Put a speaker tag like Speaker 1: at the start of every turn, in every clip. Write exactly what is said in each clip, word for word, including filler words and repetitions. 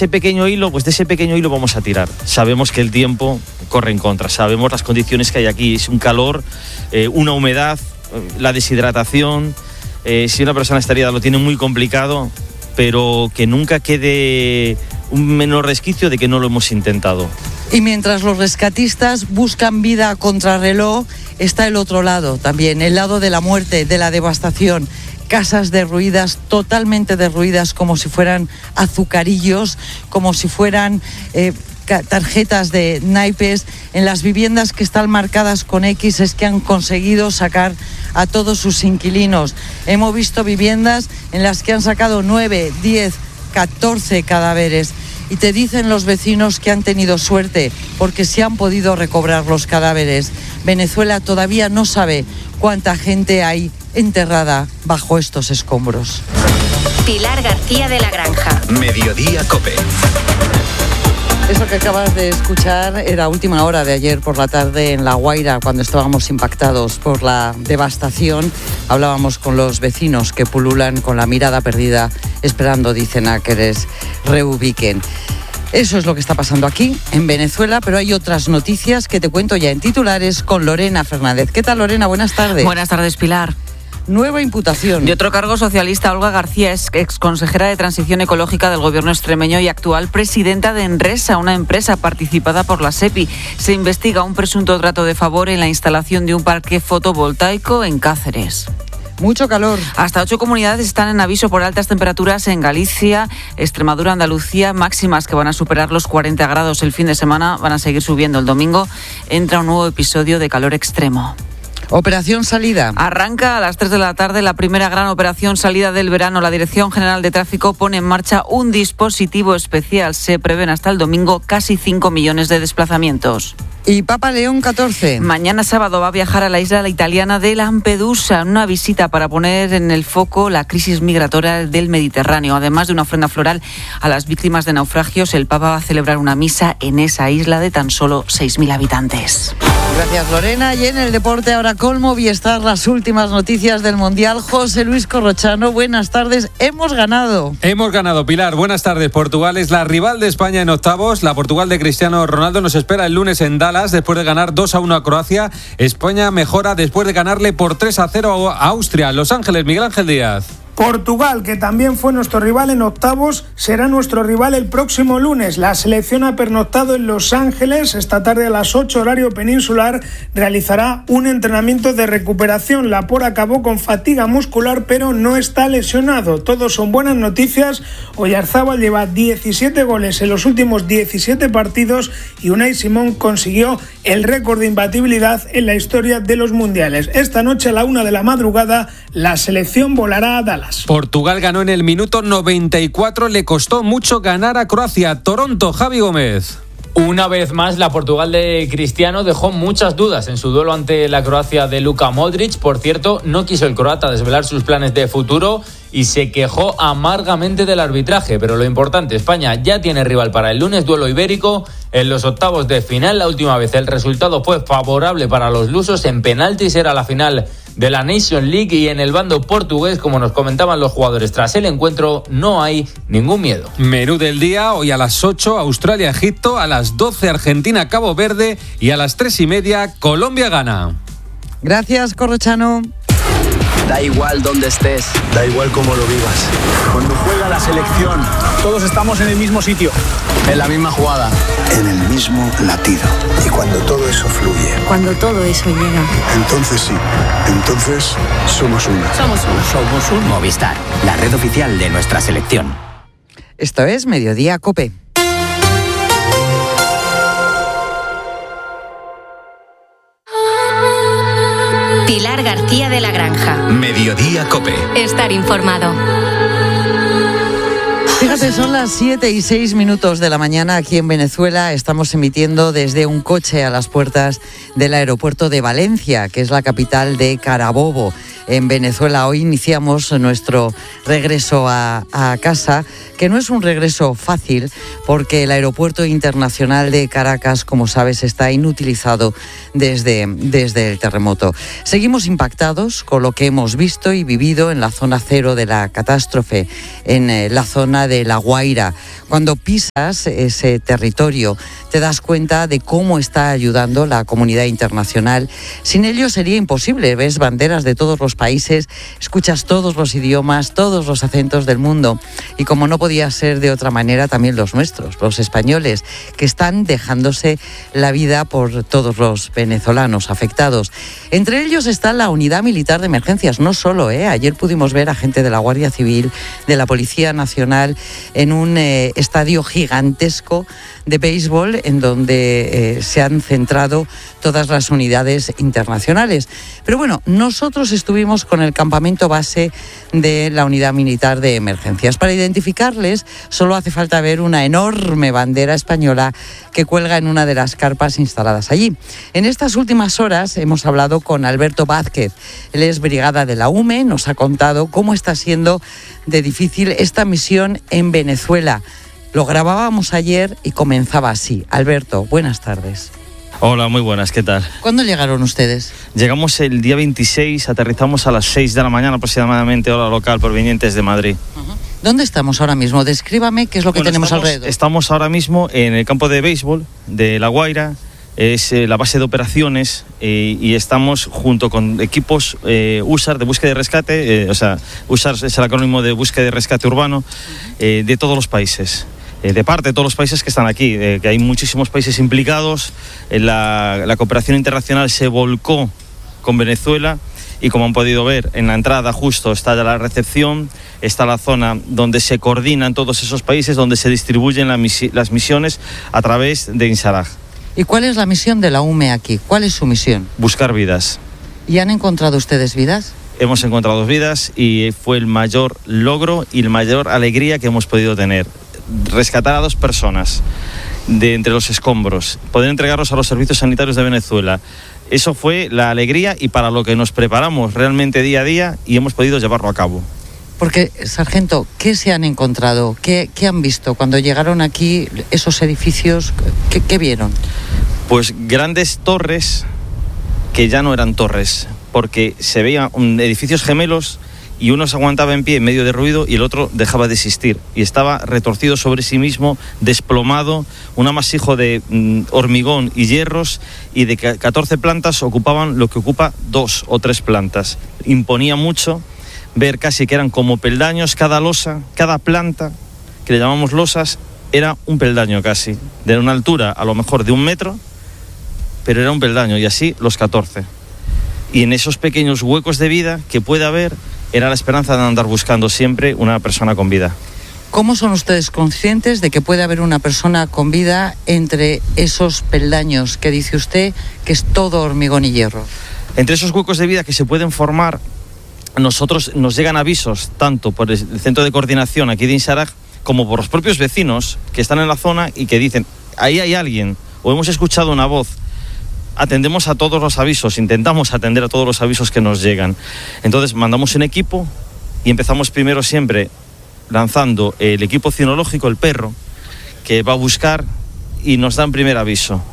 Speaker 1: ese pequeño hilo, pues de ese pequeño hilo vamos a tirar. Sabemos que el tiempo corre en contra, sabemos las condiciones que hay aquí, es un calor, eh, una humedad, la deshidratación, eh, si una persona estaría lo tiene muy complicado, pero que nunca quede un menor resquicio de que no lo hemos intentado.
Speaker 2: Y mientras los rescatistas buscan vida a contrarreloj, está el otro lado también, el lado de la muerte, de la devastación. Casas derruidas, totalmente derruidas, como si fueran azucarillos, como si fueran eh, tarjetas de naipes. En las viviendas que están marcadas con X es que han conseguido sacar a todos sus inquilinos. Hemos visto viviendas en las que han sacado nueve, diez, catorce cadáveres. Y te dicen los vecinos que han tenido suerte porque se han podido recobrar los cadáveres. Venezuela todavía no sabe cuánta gente hay enterrada bajo estos escombros.
Speaker 3: Pilar García de la Granja.
Speaker 4: Mediodía COPE.
Speaker 2: Eso que acabas de escuchar era última hora de ayer por la tarde en La Guaira, cuando estábamos impactados por la devastación. Hablábamos con los vecinos que pululan con la mirada perdida, esperando, dicen, a que les reubiquen. Eso es lo que está pasando aquí, en Venezuela, pero hay otras noticias que te cuento ya en titulares con Lorena Fernández. ¿Qué tal, Lorena? Buenas tardes.
Speaker 5: Buenas tardes, Pilar.
Speaker 2: Nueva imputación.
Speaker 5: De otro cargo socialista, Olga García es exconsejera de Transición Ecológica del gobierno extremeño y actual presidenta de Enresa, una empresa participada por la SEPI. Se investiga un presunto trato de favor en la instalación de un parque fotovoltaico en Cáceres.
Speaker 2: Mucho calor.
Speaker 5: Hasta ocho comunidades están en aviso por altas temperaturas en Galicia, Extremadura, Andalucía, máximas que van a superar los cuarenta grados el fin de semana, van a seguir subiendo. El domingo entra un nuevo episodio de calor extremo.
Speaker 2: Operación Salida.
Speaker 5: Arranca a las tres de la tarde la primera gran operación salida del verano. La Dirección General de Tráfico pone en marcha un dispositivo especial. Se prevén hasta el domingo casi cinco millones de desplazamientos.
Speaker 2: Y Papa León catorce.
Speaker 5: Mañana sábado va a viajar a la isla italiana de Lampedusa, una visita para poner en el foco la crisis migratoria del Mediterráneo. Además de una ofrenda floral a las víctimas de naufragios, el Papa va a celebrar una misa en esa isla de tan solo seis mil habitantes.
Speaker 2: Gracias, Lorena. Y en el deporte ahora con Movistar, las últimas noticias del Mundial. José Luis Corrochano, buenas tardes. Hemos ganado.
Speaker 6: Hemos ganado, Pilar. Buenas tardes. Portugal es la rival de España en octavos. La Portugal de Cristiano Ronaldo nos espera el lunes en Dallas después de ganar dos a uno a Croacia. España mejora después de ganarle por tres a cero a Austria. Los Ángeles, Miguel Ángel Díaz.
Speaker 7: Portugal, que también fue nuestro rival en octavos, será nuestro rival el próximo lunes. La selección ha pernoctado en Los Ángeles. Esta tarde a las ocho horario peninsular realizará un entrenamiento de recuperación. Laporte acabó con fatiga muscular, pero no está lesionado. Todos son buenas noticias. Oyarzábal lleva diecisiete goles en los últimos diecisiete partidos y Unai Simón consiguió el récord de imbatibilidad en la historia de los mundiales. Esta noche a la una de la madrugada la selección volará a Dallas.
Speaker 6: Portugal ganó en el minuto noventa y cuatro, le costó mucho ganar a Croacia. Toronto, Javi Gómez.
Speaker 8: Una vez más, la Portugal de Cristiano dejó muchas dudas en su duelo ante la Croacia de Luka Modric. Por cierto, no quiso el croata desvelar sus planes de futuro y se quejó amargamente del arbitraje. Pero lo importante, España ya tiene rival para el lunes, duelo ibérico en los octavos de final. La última vez el resultado fue favorable para los lusos. En penaltis era la final de la Nation League y en el bando portugués, como nos comentaban los jugadores tras el encuentro, no hay ningún miedo.
Speaker 6: Menú del día, hoy a las ocho Australia-Egipto, a las doce Argentina-Cabo Verde y a las tres y media Colombia-Ghana.
Speaker 2: Gracias, Corrochano.
Speaker 9: Da igual dónde estés, da igual cómo lo vivas. Cuando juega la selección, todos estamos en el mismo sitio, en la misma jugada,
Speaker 10: en el mismo latido. Y cuando todo eso fluye,
Speaker 3: cuando todo eso llega,
Speaker 10: entonces sí, entonces somos uno.
Speaker 3: Somos uno.
Speaker 4: Somos uno. Movistar, la red oficial de nuestra selección.
Speaker 2: Esto es Mediodía COPE.
Speaker 3: Pilar García de la Granja.
Speaker 4: Mediodía COPE.
Speaker 3: Estar informado.
Speaker 2: Fíjate, son las siete y seis minutos de la mañana aquí en Venezuela. Estamos emitiendo desde un coche a las puertas del aeropuerto de Valencia, que es la capital de Carabobo. en Venezuela. Hoy iniciamos nuestro regreso a, a casa, que no es un regreso fácil porque el aeropuerto internacional de Caracas, como sabes, está inutilizado desde, desde el terremoto. Seguimos impactados con lo que hemos visto y vivido en la zona cero de la catástrofe, en eh, la zona de La Guaira. Cuando pisas ese territorio, te das cuenta de cómo está ayudando la comunidad internacional. Sin ello sería imposible. Ves banderas de todos los países, escuchas todos los idiomas, todos los acentos del mundo. Y como no podía ser de otra manera, también los nuestros, los españoles, que están dejándose la vida por todos los venezolanos afectados. Entre ellos está la Unidad Militar de Emergencias, no solo, ¿eh? Ayer pudimos ver a gente de la Guardia Civil, de la Policía Nacional, en un eh, estadio gigantesco de béisbol en donde eh, se han centrado todas las unidades internacionales. Pero bueno, nosotros estuvimos con el campamento base de la Unidad Militar de Emergencias. Para identificarles solo hace falta ver una enorme bandera española que cuelga en una de las carpas instaladas allí. En estas últimas horas hemos hablado con Alberto Vázquez. Él es brigada de la U M E, nos ha contado cómo está siendo de difícil esta misión en Venezuela. Lo grabábamos ayer y comenzaba así. Alberto, buenas tardes.
Speaker 1: Hola, muy buenas, ¿qué tal?
Speaker 2: ¿Cuándo llegaron ustedes?
Speaker 1: Llegamos el día veintiséis, aterrizamos a las seis de la mañana aproximadamente, hora local, provenientes de Madrid.
Speaker 2: Uh-huh. ¿Dónde estamos ahora mismo? Descríbame qué es lo que
Speaker 1: bueno,
Speaker 2: tenemos
Speaker 1: estamos,
Speaker 2: alrededor.
Speaker 1: Estamos ahora mismo en el campo de béisbol de La Guaira, es eh, la base de operaciones eh, y estamos junto con equipos eh, U S A R de búsqueda y rescate, eh, o sea, U S A R es el acrónimo de búsqueda y rescate urbano, eh, de todos los países. De parte de todos los países que están aquí, eh, que hay muchísimos países implicados. Eh, la, la cooperación internacional se volcó con Venezuela y, como han podido ver, en la entrada justo está la recepción, está la zona donde se coordinan todos esos países, donde se distribuyen la misi- las misiones a través de INSARAG.
Speaker 2: ¿Y cuál es la misión de la U M E aquí? ¿Cuál es su misión?
Speaker 1: Buscar vidas.
Speaker 2: ¿Y han encontrado ustedes vidas?
Speaker 1: Hemos encontrado vidas y fue el mayor logro y la mayor alegría que hemos podido tener. Rescatar a dos personas de entre los escombros, poder entregarlos a los servicios sanitarios de Venezuela. Eso fue la alegría y para lo que nos preparamos realmente día a día y hemos podido llevarlo a cabo.
Speaker 2: Porque, sargento, ¿qué se han encontrado? ¿Qué, qué han visto cuando llegaron aquí esos edificios? ¿Qué, qué vieron?
Speaker 1: Pues grandes torres que ya no eran torres, porque se veían edificios gemelos y uno se aguantaba en pie en medio de ruido y el otro dejaba de existir. Y estaba retorcido sobre sí mismo, desplomado, un amasijo de mm, hormigón y hierros, y de catorce plantas ocupaban lo que ocupa dos o tres plantas. Imponía mucho ver casi que eran como peldaños, cada losa, cada planta, que le llamamos losas, era un peldaño casi, de una altura a lo mejor de un metro, pero era un peldaño, y así los catorce. Y en esos pequeños huecos de vida que puede haber, era la esperanza de andar buscando siempre una persona con vida.
Speaker 2: ¿Cómo son ustedes conscientes de que puede haber una persona con vida entre esos peldaños que dice usted que es todo hormigón y hierro?
Speaker 1: Entre esos huecos de vida que se pueden formar, nosotros nos llegan avisos tanto por el centro de coordinación aquí de INSARAG como por los propios vecinos que están en la zona y que dicen, ahí hay alguien, o hemos escuchado una voz. Atendemos a todos los avisos, intentamos atender a todos los avisos que nos llegan. Entonces mandamos un equipo y empezamos primero siempre lanzando el equipo cinológico, el perro, que va a buscar y nos dan primer aviso.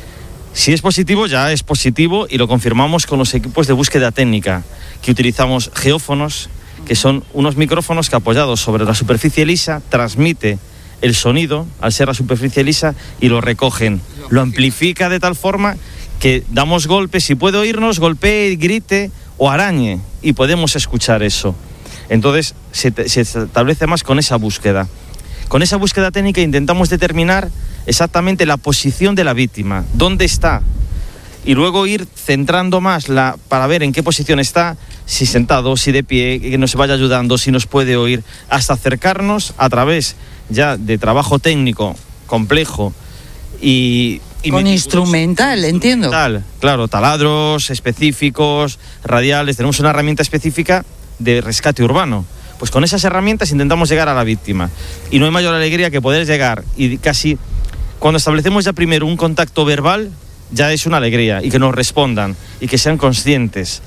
Speaker 1: Si es positivo, ya es positivo y lo confirmamos con los equipos de búsqueda técnica, que utilizamos geófonos, que son unos micrófonos que apoyados sobre la superficie lisa transmite el sonido al ser la superficie lisa y lo recogen. Lo amplifica de tal forma que damos golpes, si puede oírnos, golpee, grite o arañe y podemos escuchar eso. Entonces se, se establece más con esa búsqueda. Con esa búsqueda técnica intentamos determinar exactamente la posición de la víctima, dónde está, y luego ir centrando más la, para ver en qué posición está, si sentado, si de pie, que nos vaya ayudando, si nos puede oír, hasta acercarnos a través ya de trabajo técnico complejo y... y
Speaker 2: con instrumental, entiendo.
Speaker 1: Instrumental, claro, taladros específicos, radiales, tenemos una herramienta específica de rescate urbano. Pues con esas herramientas intentamos llegar a la víctima. Y no hay mayor alegría que poder llegar y casi, cuando establecemos ya primero un contacto verbal, ya es una alegría, y que nos respondan y que sean conscientes.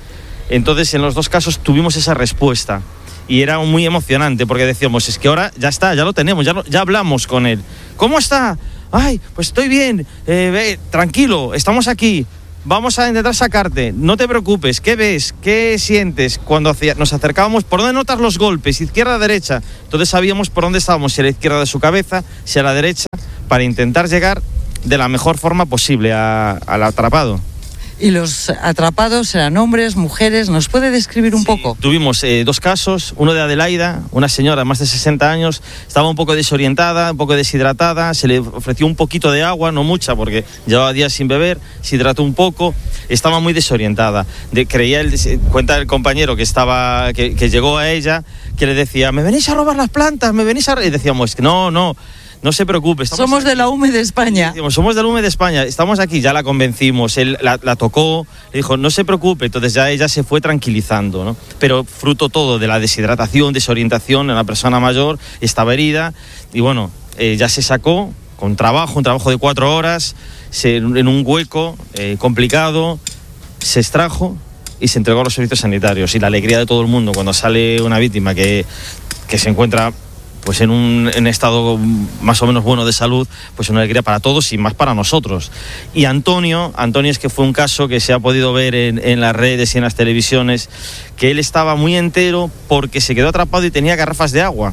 Speaker 1: Entonces, en los dos casos tuvimos esa respuesta. Y era muy emocionante porque decíamos, es que ahora ya está, ya lo tenemos, ya, lo, ya hablamos con él. ¿Cómo está? Ay, pues estoy bien, eh, ve, tranquilo, estamos aquí, vamos a intentar sacarte, no te preocupes, ¿qué ves? ¿Qué sientes? Cuando hacia, nos acercábamos, ¿por dónde notas los golpes? Izquierda, derecha. Entonces sabíamos por dónde estábamos, si a la izquierda de su cabeza, si a la derecha, para intentar llegar de la mejor forma posible a, al atrapado.
Speaker 2: ¿Y los atrapados eran hombres, mujeres? ¿Nos puede describir un sí, poco?
Speaker 1: Tuvimos eh, dos casos, uno de Adelaida, una señora de más de sesenta años, estaba un poco desorientada, un poco deshidratada, se le ofreció un poquito de agua, no mucha porque llevaba días sin beber, se hidrató un poco, estaba muy desorientada. De, creía el, cuenta el compañero que, estaba, que, que llegó a ella, que le decía, ¿me venís a robar las plantas? ¿Me venís a...? Y decíamos, no, no. No se preocupe.
Speaker 2: Somos aquí de la U M E de España.
Speaker 1: Somos de la U M E de España. Estamos aquí, ya la convencimos. Él la, la tocó, le dijo, no se preocupe. Entonces ya ella se fue tranquilizando, ¿no? Pero fruto todo de la deshidratación, desorientación, una persona mayor, estaba herida. Y bueno, eh, ya se sacó con trabajo, un trabajo de cuatro horas, se, en un hueco eh, complicado, se extrajo y se entregó a los servicios sanitarios. Y la alegría de todo el mundo cuando sale una víctima que, que se encuentra... pues en un en estado más o menos bueno de salud, pues una alegría para todos y más para nosotros. Y Antonio, Antonio es que fue un caso que se ha podido ver en, en las redes y en las televisiones, que él estaba muy entero porque se quedó atrapado y tenía garrafas de agua.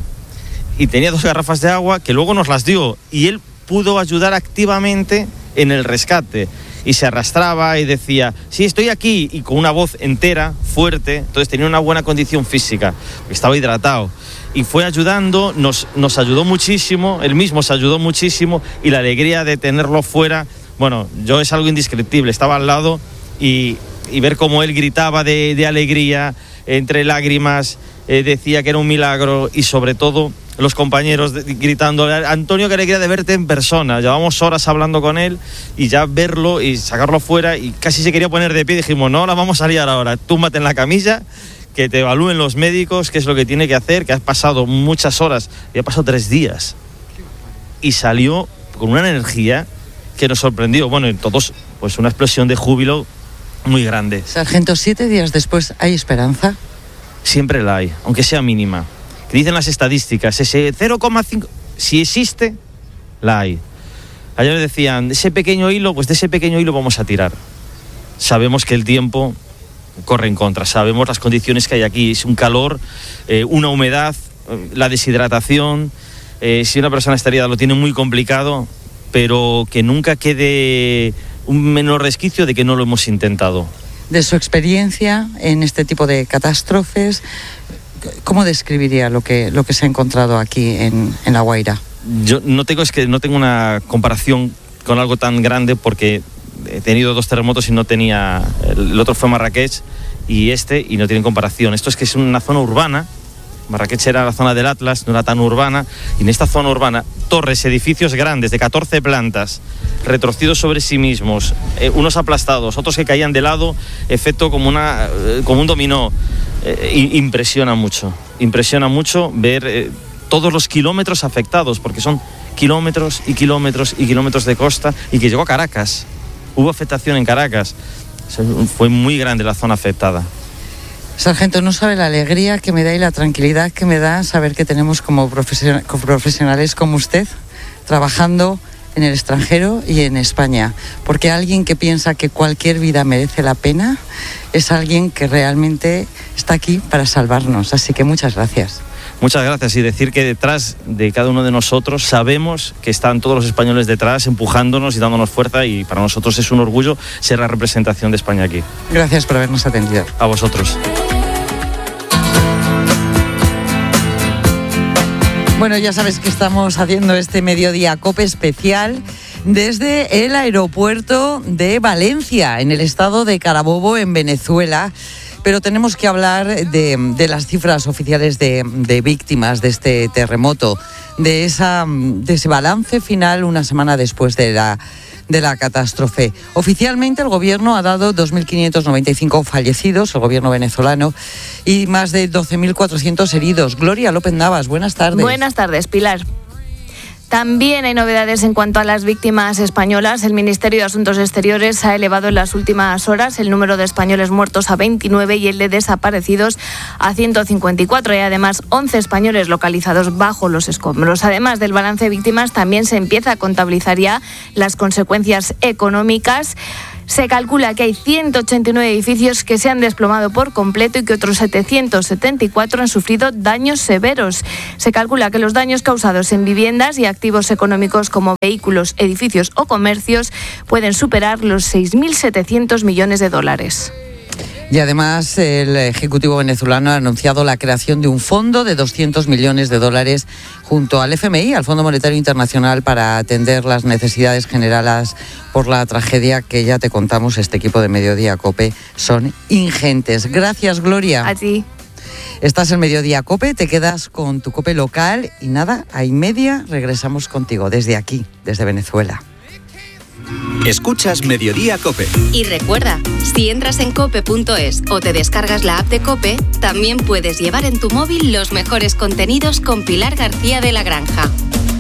Speaker 1: Y tenía dos garrafas de agua que luego nos las dio y él pudo ayudar activamente en el rescate. Y se arrastraba y decía, sí, estoy aquí, y con una voz entera, fuerte, entonces tenía una buena condición física, estaba hidratado. Y fue ayudando, nos, nos ayudó muchísimo, él mismo se ayudó muchísimo, y la alegría de tenerlo fuera, bueno, yo es algo indescriptible, estaba al lado y, y ver cómo él gritaba de, de alegría, entre lágrimas, eh, decía que era un milagro, y sobre todo los compañeros de, gritando, Antonio, qué alegría de verte en persona. Llevamos horas hablando con él y ya verlo y sacarlo fuera, y casi se quería poner de pie. Dijimos, no, la vamos a liar ahora, túmbate en la camilla, que te evalúen los médicos qué es lo que tiene que hacer, que has pasado muchas horas, y ha pasado tres días. Y salió con una energía que nos sorprendió. Bueno, y todos, pues una explosión de júbilo muy grande.
Speaker 2: Sargento, siete días después, ¿hay esperanza?
Speaker 1: Siempre la hay, aunque sea mínima. Que dicen las estadísticas, ese cero coma cinco, si existe, la hay. Ayer decían, ese pequeño hilo, pues de ese pequeño hilo vamos a tirar. Sabemos que el tiempo corre en contra, sabemos las condiciones que hay aquí, es un calor, eh, una humedad, eh, la deshidratación, eh, si una persona está herida lo tiene muy complicado, pero que nunca quede un menor resquicio de que no lo hemos intentado.
Speaker 2: De su experiencia en este tipo de catástrofes, ¿cómo describiría lo que, lo que se ha encontrado aquí en, en La Guaira?
Speaker 1: Yo no tengo, es que no tengo una comparación con algo tan grande porque he tenido dos terremotos y no tenía, el otro fue Marrakech y este, y no tienen comparación. Esto es que es una zona urbana, Marrakech era la zona del Atlas, no era tan urbana, y en esta zona urbana, torres, edificios grandes de catorce plantas, retorcidos sobre sí mismos, eh, unos aplastados, otros que caían de lado, efecto como, una, eh, como un dominó. Eh, impresiona mucho, impresiona mucho ver eh, todos los kilómetros afectados, porque son kilómetros y kilómetros y kilómetros de costa, y que llegó a Caracas. Hubo afectación en Caracas, fue muy grande la zona afectada.
Speaker 2: Sargento, no sabe la alegría que me da y la tranquilidad que me da saber que tenemos como profesionales como usted trabajando en el extranjero y en España, porque alguien que piensa que cualquier vida merece la pena es alguien que realmente está aquí para salvarnos, así que muchas gracias.
Speaker 1: Muchas gracias, y decir que detrás de cada uno de nosotros sabemos que están todos los españoles detrás empujándonos y dándonos fuerza, y para nosotros es un orgullo ser la representación de España aquí.
Speaker 2: Gracias por habernos atendido.
Speaker 1: A vosotros.
Speaker 2: Bueno, ya sabes que estamos haciendo este Mediodía COPE especial desde el aeropuerto de Valencia, en el estado de Carabobo, en Venezuela. Pero tenemos que hablar de, de las cifras oficiales de, de víctimas de este terremoto, de, esa, de ese balance final una semana después de la, de la catástrofe. Oficialmente el gobierno ha dado dos mil quinientos noventa y cinco fallecidos, el gobierno venezolano, y más de doce mil cuatrocientos heridos. Gloria López Navas, buenas tardes.
Speaker 11: Buenas tardes, Pilar. También hay novedades en cuanto a las víctimas españolas. El Ministerio de Asuntos Exteriores ha elevado en las últimas horas el número de españoles muertos a veintinueve y el de desaparecidos a ciento cincuenta y cuatro. Y además once españoles localizados bajo los escombros. Además del balance de víctimas, también se empieza a contabilizar ya las consecuencias económicas. Se calcula que hay ciento ochenta y nueve edificios que se han desplomado por completo y que otros setecientos setenta y cuatro han sufrido daños severos. Se calcula que los daños causados en viviendas y activos económicos como vehículos, edificios o comercios pueden superar los seis mil setecientos millones de dólares.
Speaker 2: Y además el Ejecutivo venezolano ha anunciado la creación de un fondo de doscientos millones de dólares junto al F M I, al Fondo Monetario Internacional, para atender las necesidades generadas por la tragedia que ya te contamos. Este equipo de Mediodía COPE son ingentes. Gracias, Gloria.
Speaker 11: A ti.
Speaker 2: Estás en Mediodía COPE, te quedas con tu COPE local y nada, a y media regresamos contigo desde aquí, desde Venezuela.
Speaker 12: Escuchas Mediodía COPE.
Speaker 3: Y recuerda, si entras en cope punto es o te descargas la app de COPE, también puedes llevar en tu móvil los mejores contenidos con Pilar García de la Granja.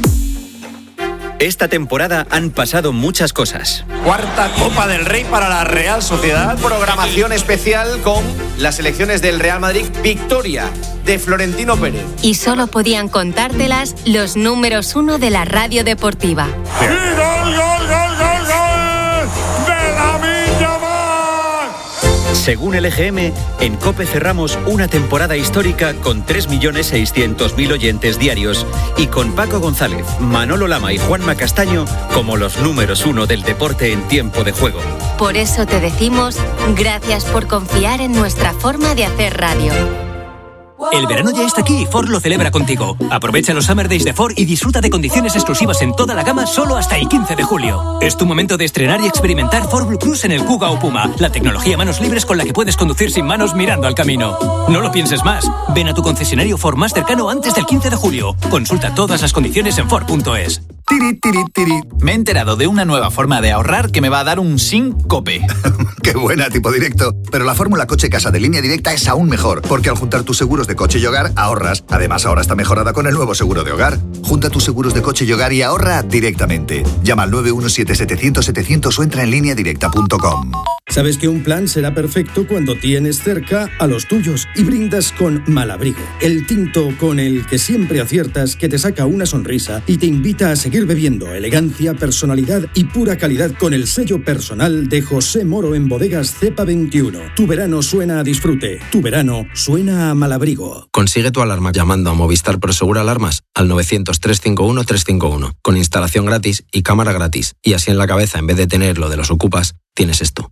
Speaker 12: Esta temporada han pasado muchas cosas.
Speaker 13: Cuarta Copa del Rey para la Real Sociedad. Programación especial con las elecciones del Real Madrid. Victoria de Florentino Pérez.
Speaker 3: Y solo podían contártelas los números uno de la radio deportiva.
Speaker 14: ¡Y gol, gol, gol, gol, gol! ¡De Lamine Yamal!
Speaker 12: Según el E G M, en COPE cerramos una temporada histórica con tres millones seiscientos mil oyentes diarios y con Paco González, Manolo Lama y Juanma Castaño como los números uno del deporte en tiempo de juego.
Speaker 3: Por eso te decimos gracias por confiar en nuestra forma de hacer radio.
Speaker 15: El verano ya está aquí y Ford lo celebra contigo. Aprovecha los Summer Days de Ford y disfruta de condiciones exclusivas en toda la gama solo hasta el quince de julio. Es tu momento de estrenar y experimentar Ford Blue Cruise en el Kuga o Puma, la tecnología manos libres con la que puedes conducir sin manos mirando al camino. No lo pienses más. Ven a tu concesionario Ford más cercano antes del quince de julio. Consulta todas las condiciones en Ford punto es.
Speaker 16: Tiri, tiri, tiri. Me he enterado de una nueva forma de ahorrar que me va a dar un síncope.
Speaker 17: ¡Qué buena, tipo directo! Pero la fórmula Coche Casa de Línea Directa es aún mejor, porque al juntar tus seguros de coche y hogar, ahorras. Además, ahora está mejorada con el nuevo seguro de hogar. Junta tus seguros de coche y hogar y ahorra directamente. Llama al nueve uno siete setecientos setecientos o entra en línea directa punto com.
Speaker 18: Sabes que un plan será perfecto cuando tienes cerca a los tuyos y brindas con Malabrigo, el tinto con el que siempre aciertas, que te saca una sonrisa y te invita a seguir bebiendo. Elegancia, personalidad y pura calidad con el sello personal de José Moro en Bodegas Cepa veintiuno. Tu verano suena a disfrute, tu verano suena a Malabrigo.
Speaker 19: Consigue tu alarma llamando a Movistar Prosegur Alarmas al novecientos, trescientos cincuenta y uno, trescientos cincuenta y uno, con instalación gratis y cámara gratis. Y así en la cabeza, en vez de tener lo de los ocupas, tienes esto.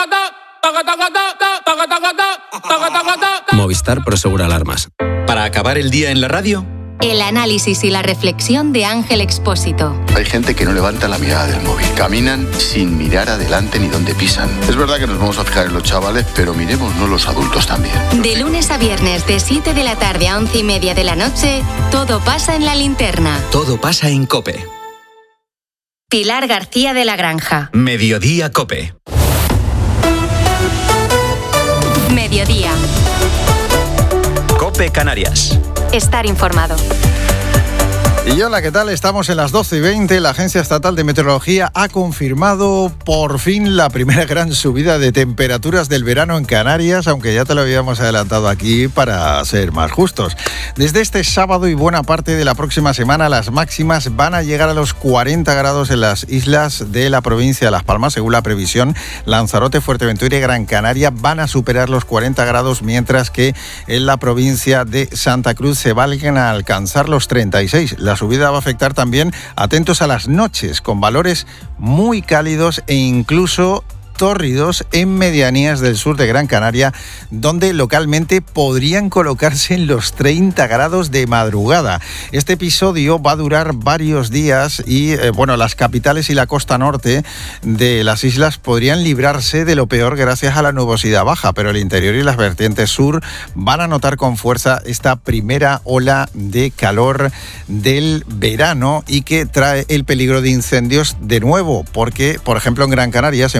Speaker 19: Movistar Prosegur Alarmas.
Speaker 12: Para acabar el día en la radio,
Speaker 3: el análisis y la reflexión de Ángel Expósito.
Speaker 20: Hay gente que no levanta la mirada del móvil. Caminan sin mirar adelante ni dónde pisan. Es verdad que nos vamos a fijar en los chavales, pero miremosnos los adultos también.
Speaker 3: De lunes a viernes, de siete de la tarde a once y media de la noche, todo pasa en La Linterna.
Speaker 12: Todo pasa en COPE.
Speaker 3: Pilar García de la Granja.
Speaker 12: Mediodía COPE.
Speaker 3: Mediodía.
Speaker 12: COPE Canarias.
Speaker 3: Estar informado.
Speaker 21: Y hola, ¿qué tal? Estamos en las doce y veinte. La Agencia Estatal de Meteorología ha confirmado por fin la primera gran subida de temperaturas del verano en Canarias, aunque ya te lo habíamos adelantado aquí para ser más justos. Desde este sábado y buena parte de la próxima semana, las máximas van a llegar a los cuarenta grados en las islas de la provincia de Las Palmas, según la previsión. Lanzarote, Fuerteventura y Gran Canaria van a superar los cuarenta grados, mientras que en la provincia de Santa Cruz se van a alcanzar los treinta y seis. La subida va a afectar también, atentos a las noches, con valores muy cálidos e incluso tórridos en medianías del sur de Gran Canaria, donde localmente podrían colocarse en los treinta grados de madrugada. Este episodio va a durar varios días y, eh, bueno, las capitales y la costa norte de las islas podrían librarse de lo peor gracias a la nubosidad baja, pero el interior y las vertientes sur van a notar con fuerza esta primera ola de calor del verano y que trae el peligro de incendios de nuevo, porque, por ejemplo, en Gran Canaria se enfrentan a un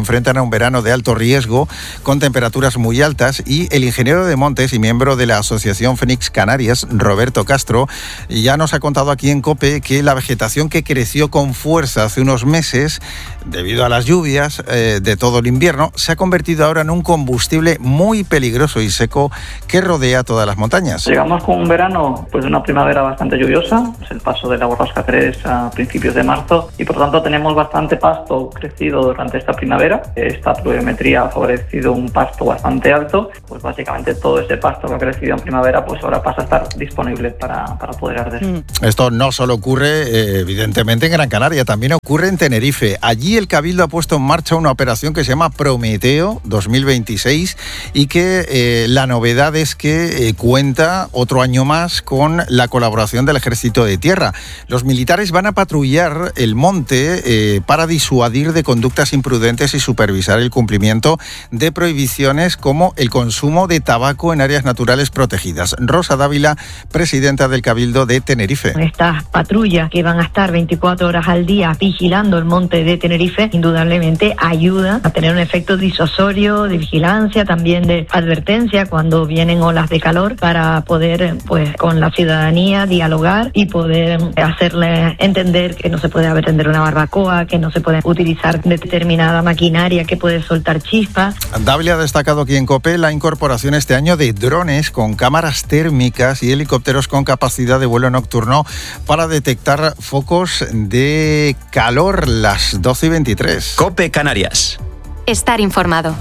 Speaker 21: verano de alto riesgo con temperaturas muy altas, y el ingeniero de montes y miembro de la Asociación Fénix Canarias, Roberto Castro, ya nos ha contado aquí en COPE que la vegetación que creció con fuerza hace unos meses debido a las lluvias eh, de todo el invierno se ha convertido ahora en un combustible muy peligroso y seco que rodea todas las montañas.
Speaker 5: Llegamos con un verano, pues una primavera bastante lluviosa, es el paso de la borrasca tres a principios de marzo, y por tanto tenemos bastante pasto crecido durante esta primavera. Esta pluviometría ha favorecido un pasto bastante alto, pues básicamente todo ese pasto que ha crecido en primavera pues ahora pasa a estar disponible para, para poder arder. Mm.
Speaker 21: Esto no solo ocurre eh, evidentemente en Gran Canaria, también ocurre en Tenerife. Allí el Cabildo ha puesto en marcha una operación que se llama Prometeo dos mil veintiséis y que eh, la novedad es que eh, cuenta otro año más con la colaboración del Ejército de Tierra. Los militares van a patrullar el monte eh, para disuadir de conductas imprudentes y supervisar el cumplimiento de prohibiciones como el consumo de tabaco en áreas naturales protegidas. Rosa Dávila, presidenta del Cabildo de Tenerife.
Speaker 22: Estas patrullas que van a estar veinticuatro horas al día vigilando el monte de Tenerife, indudablemente ayuda a tener un efecto disuasorio, de vigilancia, también de advertencia cuando vienen olas de calor, para poder, pues, con la ciudadanía dialogar y poder hacerle entender que no se puede atender una barbacoa, que no se puede utilizar determinada maquinaria que puede soltar chispas.
Speaker 21: Dávila ha destacado aquí en COPE la incorporación este año de drones con cámaras térmicas y helicópteros con capacidad de vuelo nocturno para detectar focos de calor. Las doce y veintitrés.
Speaker 12: COPE Canarias.
Speaker 3: Estar informado.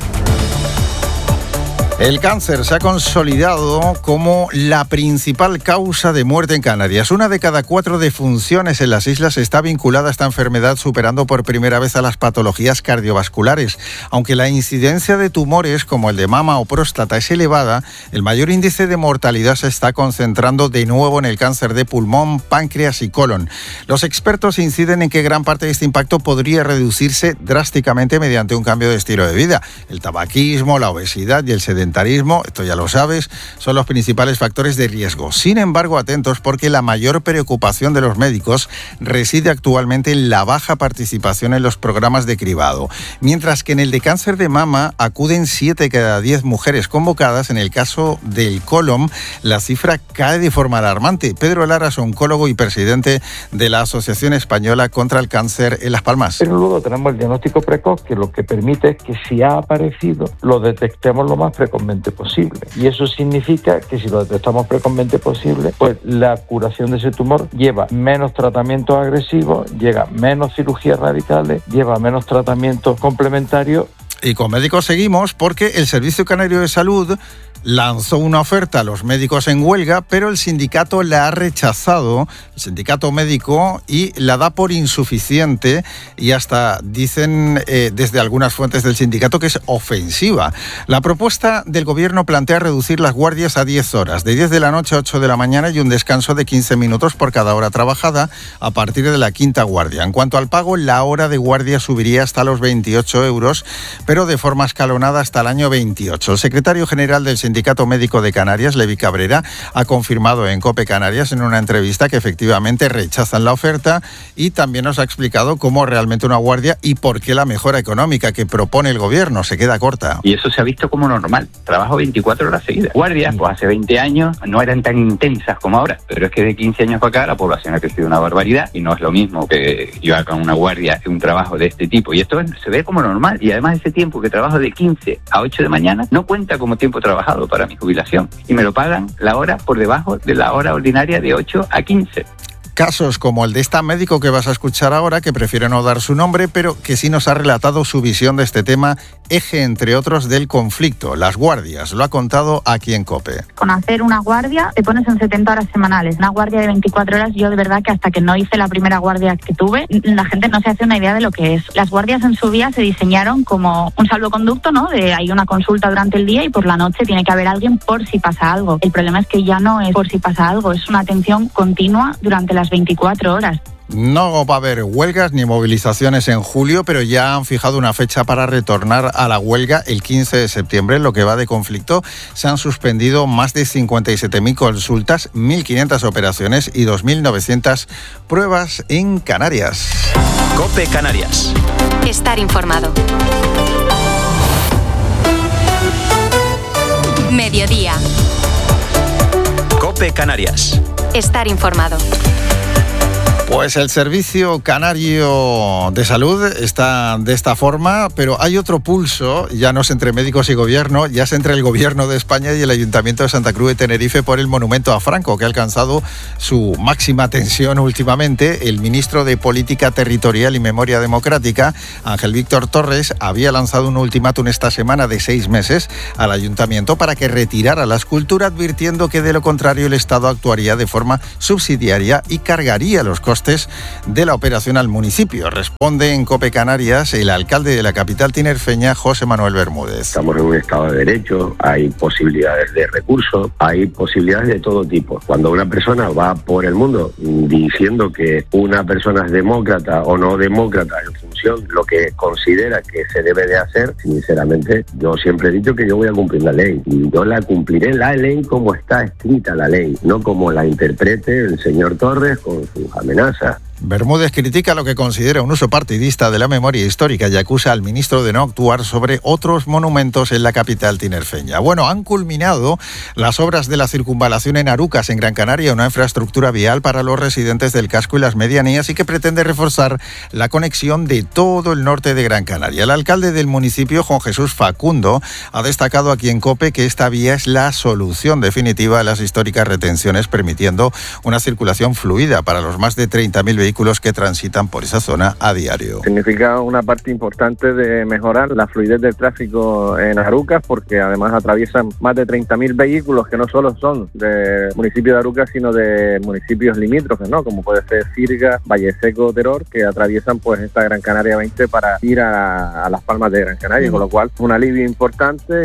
Speaker 21: El cáncer se ha consolidado como la principal causa de muerte en Canarias. Una de cada cuatro defunciones en las islas está vinculada a esta enfermedad, superando por primera vez a las patologías cardiovasculares. Aunque la incidencia de tumores como el de mama o próstata es elevada, el mayor índice de mortalidad se está concentrando de nuevo en el cáncer de pulmón, páncreas y colon. Los expertos inciden en que gran parte de este impacto podría reducirse drásticamente mediante un cambio de estilo de vida. El tabaquismo, la obesidad y el sedentarismo, esto ya lo sabes, son los principales factores de riesgo. Sin embargo, atentos, porque la mayor preocupación de los médicos reside actualmente en la baja participación en los programas de cribado. Mientras que en el de cáncer de mama acuden siete de cada diez mujeres convocadas, en el caso del colon la cifra cae de forma alarmante. Pedro Lara es oncólogo y presidente de la Asociación Española contra el Cáncer en Las Palmas.
Speaker 23: Pero luego tenemos el diagnóstico precoz, que lo que permite es que si ha aparecido, lo detectemos lo más precoz posible, y eso significa que si lo detectamos precozmente posible, pues la curación de ese tumor lleva menos tratamientos agresivos, llega menos cirugías radicales, lleva menos tratamientos complementarios.
Speaker 21: Y con médicos seguimos, porque el Servicio Canario de Salud lanzó una oferta a los médicos en huelga, pero el sindicato la ha rechazado, el sindicato médico, y la da por insuficiente, y hasta dicen eh, desde algunas fuentes del sindicato que es ofensiva. La propuesta del gobierno plantea reducir las guardias a diez horas, de diez de la noche a ocho de la mañana, y un descanso de quince minutos por cada hora trabajada a partir de la quinta guardia. En cuanto al pago, la hora de guardia subiría hasta los veintiocho euros, pero de forma escalonada hasta el año veintiocho. El secretario general del sindicato Sindicato Médico de Canarias, Levi Cabrera, ha confirmado en COPE Canarias en una entrevista que efectivamente rechazan la oferta, y también nos ha explicado cómo realmente una guardia y por qué la mejora económica que propone el gobierno se queda corta.
Speaker 24: Y eso se ha visto como normal. Trabajo veinticuatro horas seguidas. Guardias, pues hace veinte años no eran tan intensas como ahora, pero es que de quince años para acá la población ha crecido una barbaridad, y no es lo mismo que yo haga una guardia que un trabajo de este tipo. Y esto se ve como normal. Y además ese tiempo que trabajo de quince a ocho de mañana no cuenta como tiempo trabajado para mi jubilación, y me lo pagan la hora por debajo de la hora ordinaria de ocho a quince.
Speaker 21: Casos como el de esta médico que vas a escuchar ahora, que prefiere no dar su nombre, pero que sí nos ha relatado su visión de este tema, eje entre otros del conflicto, las guardias. Lo ha contado aquí en COPE.
Speaker 25: Con hacer una guardia te pones en setenta horas semanales. Una guardia de veinticuatro horas, yo de verdad que hasta que no hice la primera guardia que tuve, la gente no se hace una idea de lo que es. Las guardias en su día se diseñaron como un salvoconducto, ¿no? De hay una consulta durante el día y por la noche tiene que haber alguien por si pasa algo. El problema es que ya no es por si pasa algo, es una atención continua durante las veinticuatro horas.
Speaker 21: No va a haber huelgas ni movilizaciones en julio, pero ya han fijado una fecha para retornar a la huelga el quince de septiembre. En lo que va de conflicto, se han suspendido más de cincuenta y siete mil consultas, mil quinientas operaciones y dos mil novecientas pruebas en Canarias.
Speaker 12: COPE Canarias.
Speaker 3: Estar informado. mediodía.
Speaker 12: COPE Canarias.
Speaker 3: Estar informado.
Speaker 21: Pues el Servicio Canario de Salud está de esta forma, pero hay otro pulso, ya no es entre médicos y gobierno, ya es entre el Gobierno de España y el Ayuntamiento de Santa Cruz de Tenerife por el monumento a Franco, que ha alcanzado su máxima tensión últimamente. El ministro de Política Territorial y Memoria Democrática, Ángel Víctor Torres, había lanzado un ultimátum esta semana de seis meses al Ayuntamiento para que retirara la escultura, advirtiendo que de lo contrario el Estado actuaría de forma subsidiaria y cargaría los costes de la operación al municipio. Responde en COPE Canarias el alcalde de la capital tinerfeña, José Manuel Bermúdez.
Speaker 6: Estamos en un estado de derecho, hay posibilidades de recursos, hay posibilidades de todo tipo. Cuando una persona va por el mundo diciendo que una persona es demócrata o no demócrata en función de lo que considera que se debe de hacer, sinceramente yo siempre he dicho que yo voy a cumplir la ley y yo la cumpliré la ley como está escrita la ley, no como la interprete el señor Torres con sus amenazas.
Speaker 21: Bermúdez critica lo que considera un uso partidista de la memoria histórica y acusa al ministro de no actuar sobre otros monumentos en la capital tinerfeña. Bueno, han culminado las obras de la circunvalación en Arucas, en Gran Canaria, una infraestructura vial para los residentes del casco y las medianías y que pretende reforzar la conexión de todo el norte de Gran Canaria. El alcalde del municipio, Juan Jesús Facundo, ha destacado aquí en COPE que esta vía es la solución definitiva a las históricas retenciones, permitiendo una circulación fluida para los más de treinta mil vehículos que transitan por esa zona a diario.
Speaker 23: Significa una parte importante de mejorar la fluidez del tráfico en Arucas, porque además atraviesan más de treinta mil vehículos que no solo son del municipio de Arucas, sino de municipios limítrofes, ¿no? Como puede ser Sirga, Valle Seco, Teror, que atraviesan pues esta Gran Canaria veinte para ir a, a Las Palmas de Gran Canaria, mm. con lo cual un alivio importante.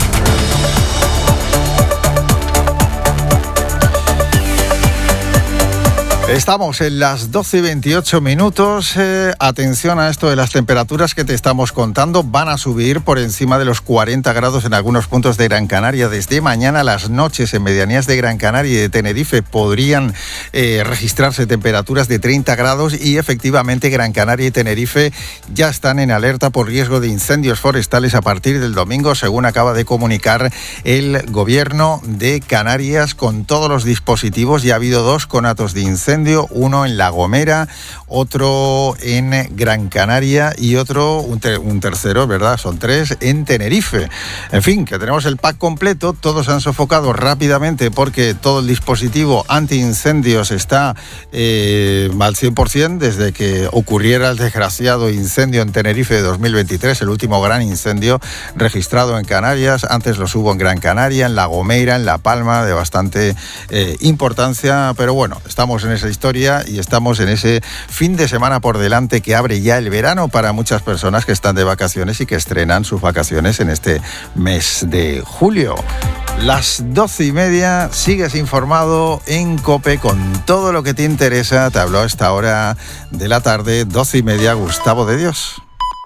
Speaker 21: Estamos en las doce y veintiocho minutos. Eh, atención a esto de las temperaturas que te estamos contando. Van a subir por encima de los cuarenta grados en algunos puntos de Gran Canaria. Desde mañana las noches en medianías de Gran Canaria y de Tenerife podrían eh, registrarse temperaturas de treinta grados y efectivamente Gran Canaria y Tenerife ya están en alerta por riesgo de incendios forestales a partir del domingo, según acaba de comunicar el Gobierno de Canarias con todos los dispositivos. Ya ha habido dos conatos de incendio, uno en La Gomera, otro en Gran Canaria y otro, un, ter- un tercero, ¿verdad? Son tres en Tenerife. En fin, que tenemos el pack completo, todos han sofocado rápidamente porque todo el dispositivo antiincendios está eh, al cien por ciento desde que ocurriera el desgraciado incendio en Tenerife de dos mil veintitrés, el último gran incendio registrado en Canarias. Antes los hubo en Gran Canaria, en La Gomera, en La Palma, de bastante eh, importancia, pero bueno, estamos en esa historia y estamos en ese fin de semana por delante que abre ya el verano para muchas personas que están de vacaciones y que estrenan sus vacaciones en este mes de julio. Las doce y media, sigues informado en COPE con todo lo que te interesa. Te habló a esta hora de la tarde, doce y media, Gustavo de Dios.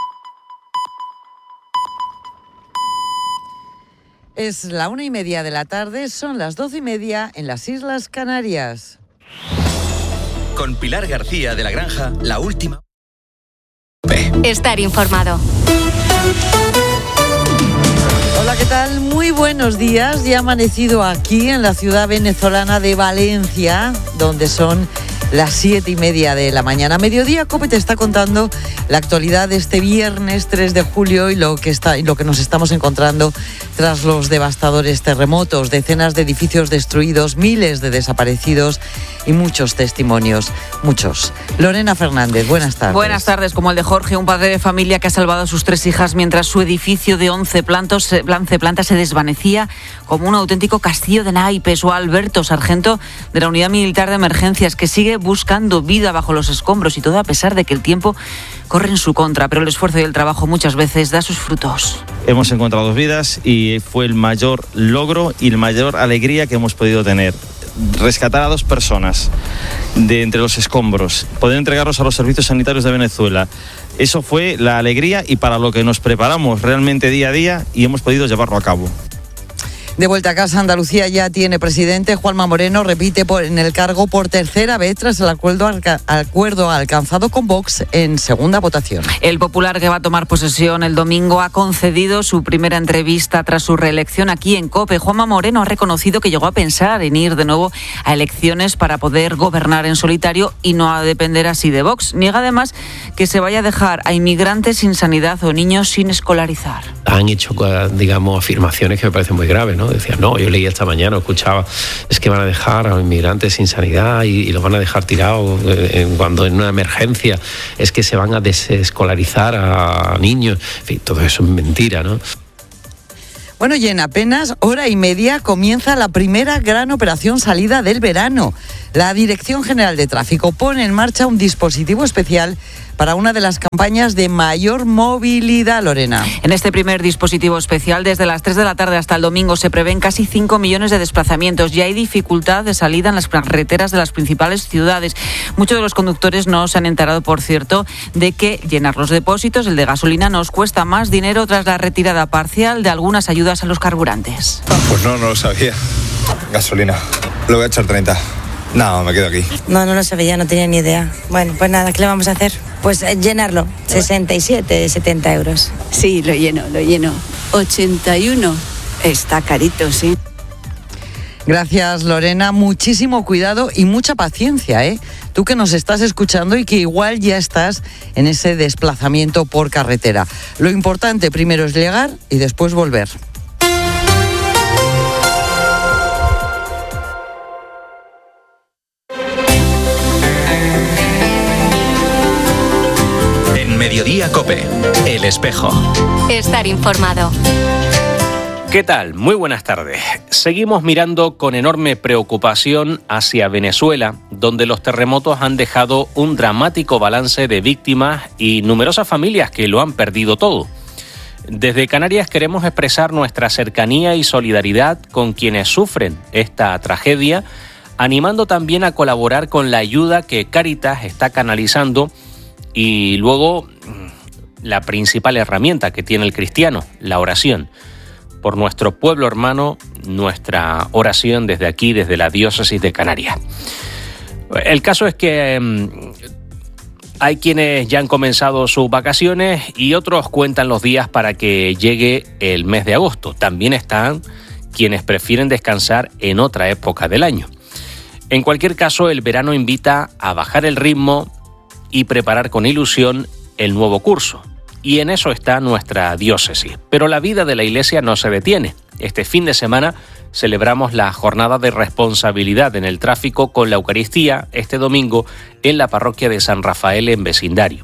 Speaker 2: Es la una y media de la tarde, son las doce y media en las Islas Canarias.
Speaker 12: Con Pilar García de la Granja, la última.
Speaker 3: Estar informado.
Speaker 2: Hola, ¿qué tal? Muy buenos días. Ya ha amanecido aquí en la ciudad venezolana de Valencia, donde son las siete y media de la mañana. Mediodía, COPE te está contando la actualidad de este viernes tres de julio y lo que está y lo que nos estamos encontrando tras los devastadores terremotos, decenas de edificios destruidos, miles de desaparecidos y muchos testimonios, muchos. Lorena Fernández, buenas tardes.
Speaker 7: Buenas tardes, como el de Jorge, un padre de familia que ha salvado a sus tres hijas mientras su edificio de once plantas, once plantas se desvanecía como un auténtico castillo de naipes, o Alberto, sargento de la Unidad Militar de Emergencias, que sigue buscando vida bajo los escombros y todo a pesar de que el tiempo corre en su contra, pero el esfuerzo y el trabajo muchas veces da sus frutos.
Speaker 1: Hemos encontrado dos vidas y fue el mayor logro y la mayor alegría que hemos podido tener. Rescatar a dos personas de entre los escombros, poder entregarlos a los servicios sanitarios de Venezuela. Eso fue la alegría y para lo que nos preparamos realmente día a día y hemos podido llevarlo a cabo.
Speaker 2: De vuelta a casa, Andalucía ya tiene presidente. Juanma Moreno repite por, en el cargo por tercera vez tras el acuerdo, alca, acuerdo alcanzado con Vox en segunda votación.
Speaker 7: El popular, que va a tomar posesión el domingo, ha concedido su primera entrevista tras su reelección aquí en COPE. Juanma Moreno ha reconocido que llegó a pensar en ir de nuevo a elecciones para poder gobernar en solitario y no a depender así de Vox. Niega además que se vaya a dejar a inmigrantes sin sanidad o niños sin escolarizar.
Speaker 4: Han hecho, digamos, afirmaciones que me parecen muy graves, ¿no? Decían, no, yo leí esta mañana, escuchaba, es que van a dejar a los inmigrantes sin sanidad y, y los van a dejar tirados en, cuando en una emergencia, es que se van a desescolarizar a niños. En fin, todo eso es mentira, ¿no?
Speaker 2: Bueno, y en apenas hora y media comienza la primera gran operación salida del verano. La Dirección General de Tráfico pone en marcha un dispositivo especial para una de las campañas de mayor movilidad, Lorena.
Speaker 7: En este primer dispositivo especial, desde las tres de la tarde hasta el domingo, se prevén casi cinco millones de desplazamientos. Ya hay dificultad de salida en las carreteras de las principales ciudades. Muchos de los conductores no se han enterado, por cierto, de que llenar los depósitos, el de gasolina, nos cuesta más dinero tras la retirada parcial de algunas ayudas a los carburantes.
Speaker 8: Pues no, no lo sabía. Gasolina. Le voy a echar treinta. No, me quedo aquí.
Speaker 9: No, no lo sabía, no tenía ni idea. Bueno, pues nada, ¿qué le vamos a hacer? Pues eh, llenarlo, sesenta y siete, setenta euros.
Speaker 10: Sí, lo lleno, lo lleno. ochenta y uno, está carito, sí.
Speaker 2: Gracias, Lorena. Muchísimo cuidado y mucha paciencia, ¿eh? Tú que nos estás escuchando y que igual ya estás en ese desplazamiento por carretera. Lo importante primero es llegar y después volver.
Speaker 12: Mediodía COPE, El Espejo.
Speaker 3: Estar informado.
Speaker 11: ¿Qué tal? Muy buenas tardes. Seguimos mirando con enorme preocupación hacia Venezuela, donde los terremotos han dejado un dramático balance de víctimas y numerosas familias que lo han perdido todo. Desde Canarias queremos expresar nuestra cercanía y solidaridad con quienes sufren esta tragedia, animando también a colaborar con la ayuda que Cáritas está canalizando. Y luego, la principal herramienta que tiene el cristiano, la oración. Por nuestro pueblo hermano, nuestra oración desde aquí, desde la diócesis de Canarias. El caso es que eh, hay quienes ya han comenzado sus vacaciones y otros cuentan los días para que llegue el mes de agosto. También están quienes prefieren descansar en otra época del año. En cualquier caso, el verano invita a bajar el ritmo y preparar con ilusión el nuevo curso. Y en eso está nuestra diócesis. Pero la vida de la Iglesia no se detiene. Este fin de semana celebramos la jornada de responsabilidad en el tráfico con la Eucaristía este domingo en la parroquia de San Rafael en vecindario.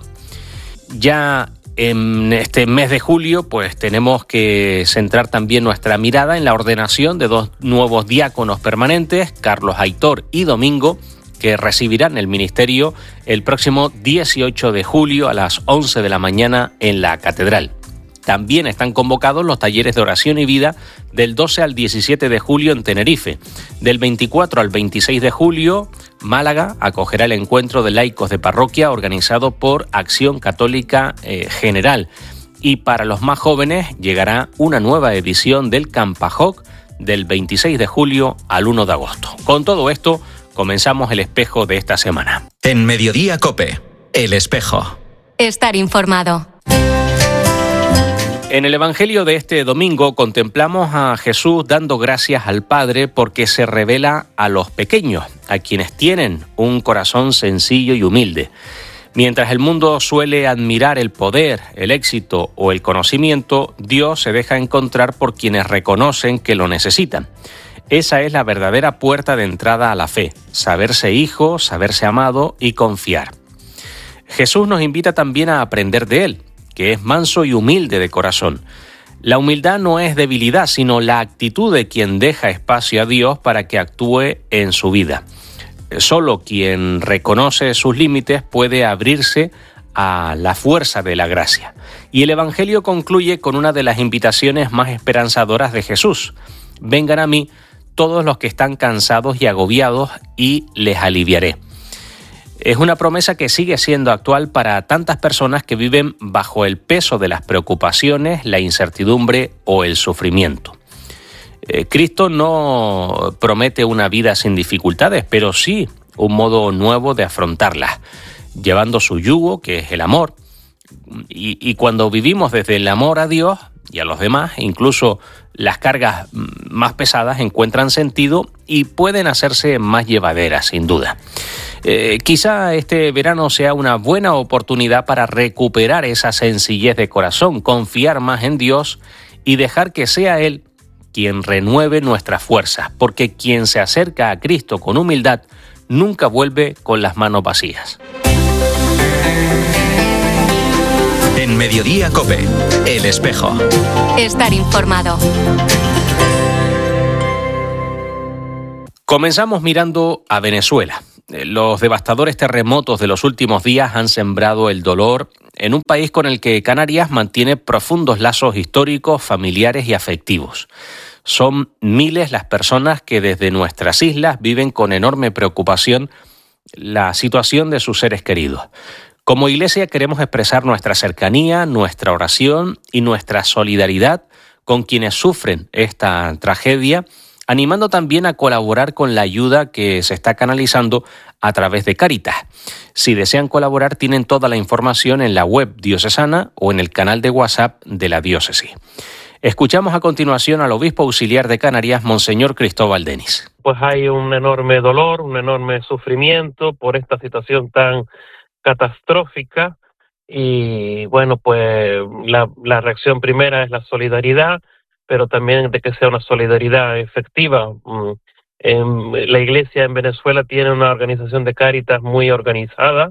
Speaker 11: Ya en este mes de julio pues tenemos que centrar también nuestra mirada en la ordenación de dos nuevos diáconos permanentes, Carlos Aitor y Domingo, que recibirán el ministerio el próximo dieciocho de julio a las once de la mañana en la Catedral. También están convocados los talleres de oración y vida del doce al diecisiete de julio en Tenerife. Del veinticuatro al veintiséis de julio, Málaga acogerá el encuentro de laicos de parroquia organizado por Acción Católica eh, General. Y para los más jóvenes llegará una nueva edición del Campajoc del veintiséis de julio al uno de agosto. Con todo esto, comenzamos el espejo de esta semana.
Speaker 12: En Mediodía COPE, El Espejo.
Speaker 3: Estar informado.
Speaker 11: En el Evangelio de este domingo contemplamos a Jesús dando gracias al Padre porque se revela a los pequeños, a quienes tienen un corazón sencillo y humilde. Mientras el mundo suele admirar el poder, el éxito o el conocimiento, Dios se deja encontrar por quienes reconocen que lo necesitan. Esa es la verdadera puerta de entrada a la fe, saberse hijo, saberse amado y confiar. Jesús nos invita también a aprender de Él, que es manso y humilde de corazón. La humildad no es debilidad, sino la actitud de quien deja espacio a Dios para que actúe en su vida. Solo quien reconoce sus límites puede abrirse a la fuerza de la gracia. Y el Evangelio concluye con una de las invitaciones más esperanzadoras de Jesús. Vengan a mí todos los que están cansados y agobiados y les aliviaré. Es una promesa que sigue siendo actual para tantas personas que viven bajo el peso de las preocupaciones, la incertidumbre o el sufrimiento. Eh, Cristo no promete una vida sin dificultades, pero sí un modo nuevo de afrontarlas, llevando su yugo, que es el amor. Y, y cuando vivimos desde el amor a Dios y a los demás, incluso las cargas más pesadas encuentran sentido y pueden hacerse más llevaderas, sin duda. Eh, quizá este verano sea una buena oportunidad para recuperar esa sencillez de corazón, confiar más en Dios y dejar que sea Él quien renueve nuestras fuerzas, porque quien se acerca a Cristo con humildad nunca vuelve con las manos vacías.
Speaker 13: En Mediodía COPE, El Espejo.
Speaker 3: Estar informado.
Speaker 11: Comenzamos mirando a Venezuela. Los devastadores terremotos de los últimos días han sembrado el dolor en un país con el que Canarias mantiene profundos lazos históricos, familiares y afectivos. Son miles las personas que desde nuestras islas viven con enorme preocupación la situación de sus seres queridos. Como Iglesia queremos expresar nuestra cercanía, nuestra oración y nuestra solidaridad con quienes sufren esta tragedia, animando también a colaborar con la ayuda que se está canalizando a través de Cáritas. Si desean colaborar, tienen toda la información en la web diocesana o en el canal de WhatsApp de la diócesis. Escuchamos a continuación al obispo auxiliar de Canarias, Monseñor Cristóbal Denis.
Speaker 14: Pues hay un enorme dolor, un enorme sufrimiento por esta situación tan catastrófica y bueno, pues la, la reacción primera es la solidaridad, pero también de que sea una solidaridad efectiva. En, la Iglesia en Venezuela tiene una organización de Cáritas muy organizada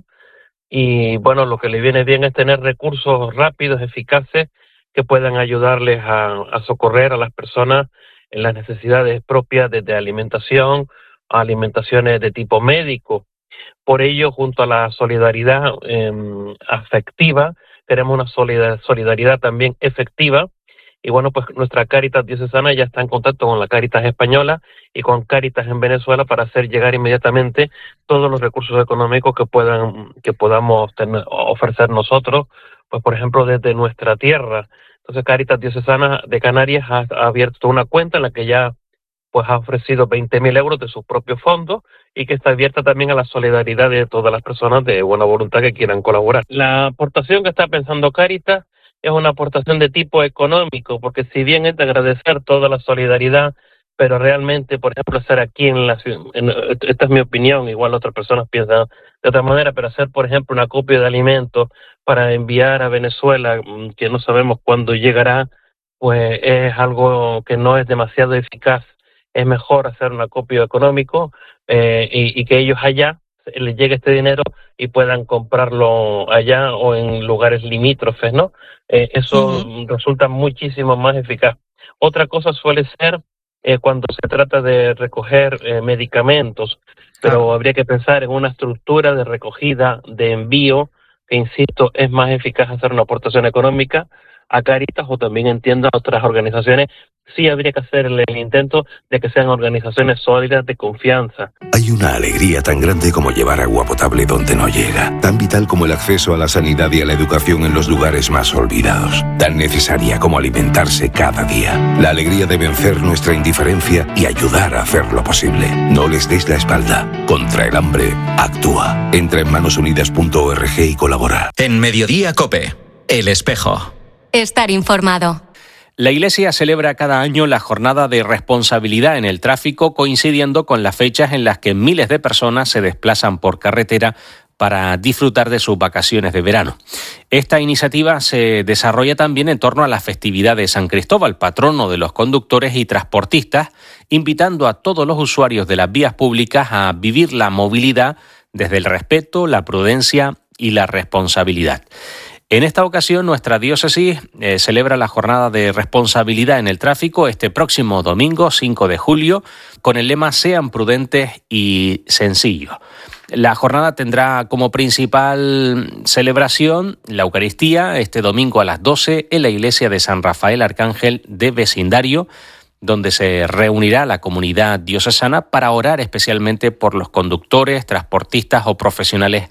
Speaker 14: y bueno, lo que le viene bien es tener recursos rápidos, eficaces, que puedan ayudarles a, a socorrer a las personas en las necesidades propias desde alimentación a alimentaciones de tipo médico. Por ello, junto a la solidaridad eh, afectiva, queremos una solidar- solidaridad también efectiva. Y bueno, pues nuestra Cáritas diocesana ya está en contacto con la Cáritas española y con Cáritas en Venezuela para hacer llegar inmediatamente todos los recursos económicos que puedan que podamos tener, ofrecer nosotros, pues por ejemplo desde nuestra tierra. Entonces Cáritas diocesana de Canarias ha, ha abierto una cuenta en la que ya pues ha ofrecido veinte mil euros de sus propios fondos y que está abierta también a la solidaridad de todas las personas de buena voluntad que quieran colaborar. La aportación que está pensando Cáritas es una aportación de tipo económico, porque si bien es de agradecer toda la solidaridad, pero realmente, por ejemplo, hacer aquí en la ciudad, en, esta es mi opinión, igual otras personas piensan de otra manera, pero hacer, por ejemplo, un acopio de alimentos para enviar a Venezuela, que no sabemos cuándo llegará, pues es algo que no es demasiado eficaz. Es mejor hacer un acopio económico eh, y, y que ellos allá les llegue este dinero y puedan comprarlo allá o en lugares limítrofes, ¿no? Eh, eso uh-huh. resulta muchísimo más eficaz. Otra cosa suele ser eh, cuando se trata de recoger eh, medicamentos, pero ah. habría que pensar en una estructura de recogida, de envío, que insisto, es más eficaz hacer una aportación económica a Cáritas o también entiendo a otras organizaciones. Sí habría que hacer el, el intento de que sean organizaciones sólidas de confianza.
Speaker 15: Hay una alegría tan grande como llevar agua potable donde no llega, tan vital como el acceso a la sanidad y a la educación en los lugares más olvidados, tan necesaria como alimentarse cada día. La alegría de vencer nuestra indiferencia y ayudar a hacerlo posible. No les des la espalda. Contra el hambre, actúa. Entra en manos unidas punto org y colabora.
Speaker 13: En Mediodía COPE, El Espejo.
Speaker 3: Estar informado.
Speaker 11: La Iglesia celebra cada año la jornada de responsabilidad en el tráfico, coincidiendo con las fechas en las que miles de personas se desplazan por carretera para disfrutar de sus vacaciones de verano. Esta iniciativa se desarrolla también en torno a la festividad de San Cristóbal, patrono de los conductores y transportistas, invitando a todos los usuarios de las vías públicas a vivir la movilidad desde el respeto, la prudencia y la responsabilidad. En esta ocasión, nuestra diócesis eh, celebra la jornada de responsabilidad en el tráfico este próximo domingo, cinco de julio, con el lema Sean prudentes y sencillos. La jornada tendrá como principal celebración la Eucaristía este domingo a las doce en la iglesia de San Rafael Arcángel de Vecindario, donde se reunirá la comunidad diocesana para orar especialmente por los conductores, transportistas o profesionales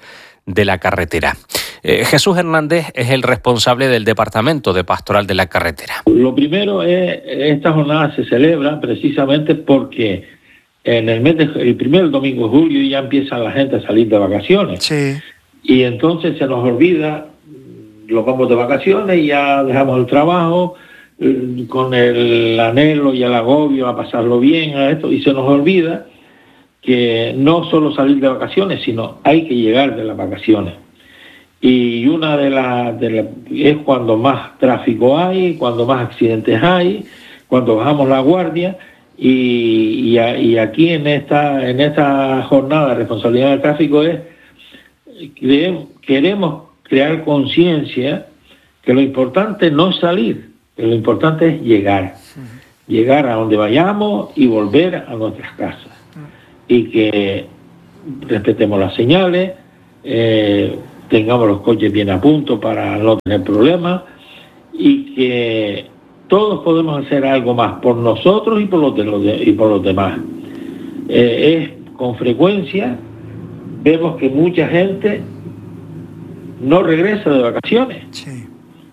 Speaker 11: de la carretera. Eh, Jesús Hernández es el responsable del Departamento de Pastoral de la Carretera.
Speaker 16: Lo primero es, esta jornada se celebra precisamente porque en el mes de, el primer domingo de julio ya empieza la gente a salir de vacaciones.
Speaker 17: Sí.
Speaker 16: Y entonces se nos olvida, los vamos de vacaciones y ya dejamos el trabajo eh, con el anhelo y el agobio a pasarlo bien a esto, y se nos olvida que no solo salir de vacaciones, sino hay que llegar de las vacaciones. Y una de las de la, es cuando más tráfico hay, cuando más accidentes hay, cuando bajamos la guardia, y, y, a, y aquí en esta en esta jornada de responsabilidad del tráfico es creemos, queremos crear conciencia que lo importante no es salir, que lo importante es llegar, uh-huh. llegar a donde vayamos y volver a nuestras casas, uh-huh. y que respetemos las señales, eh, tengamos los coches bien a punto para no tener problemas, y que todos podemos hacer algo más por nosotros y por los, de los, de, y por los demás. Eh, es con frecuencia vemos que mucha gente no regresa de vacaciones.
Speaker 17: Sí.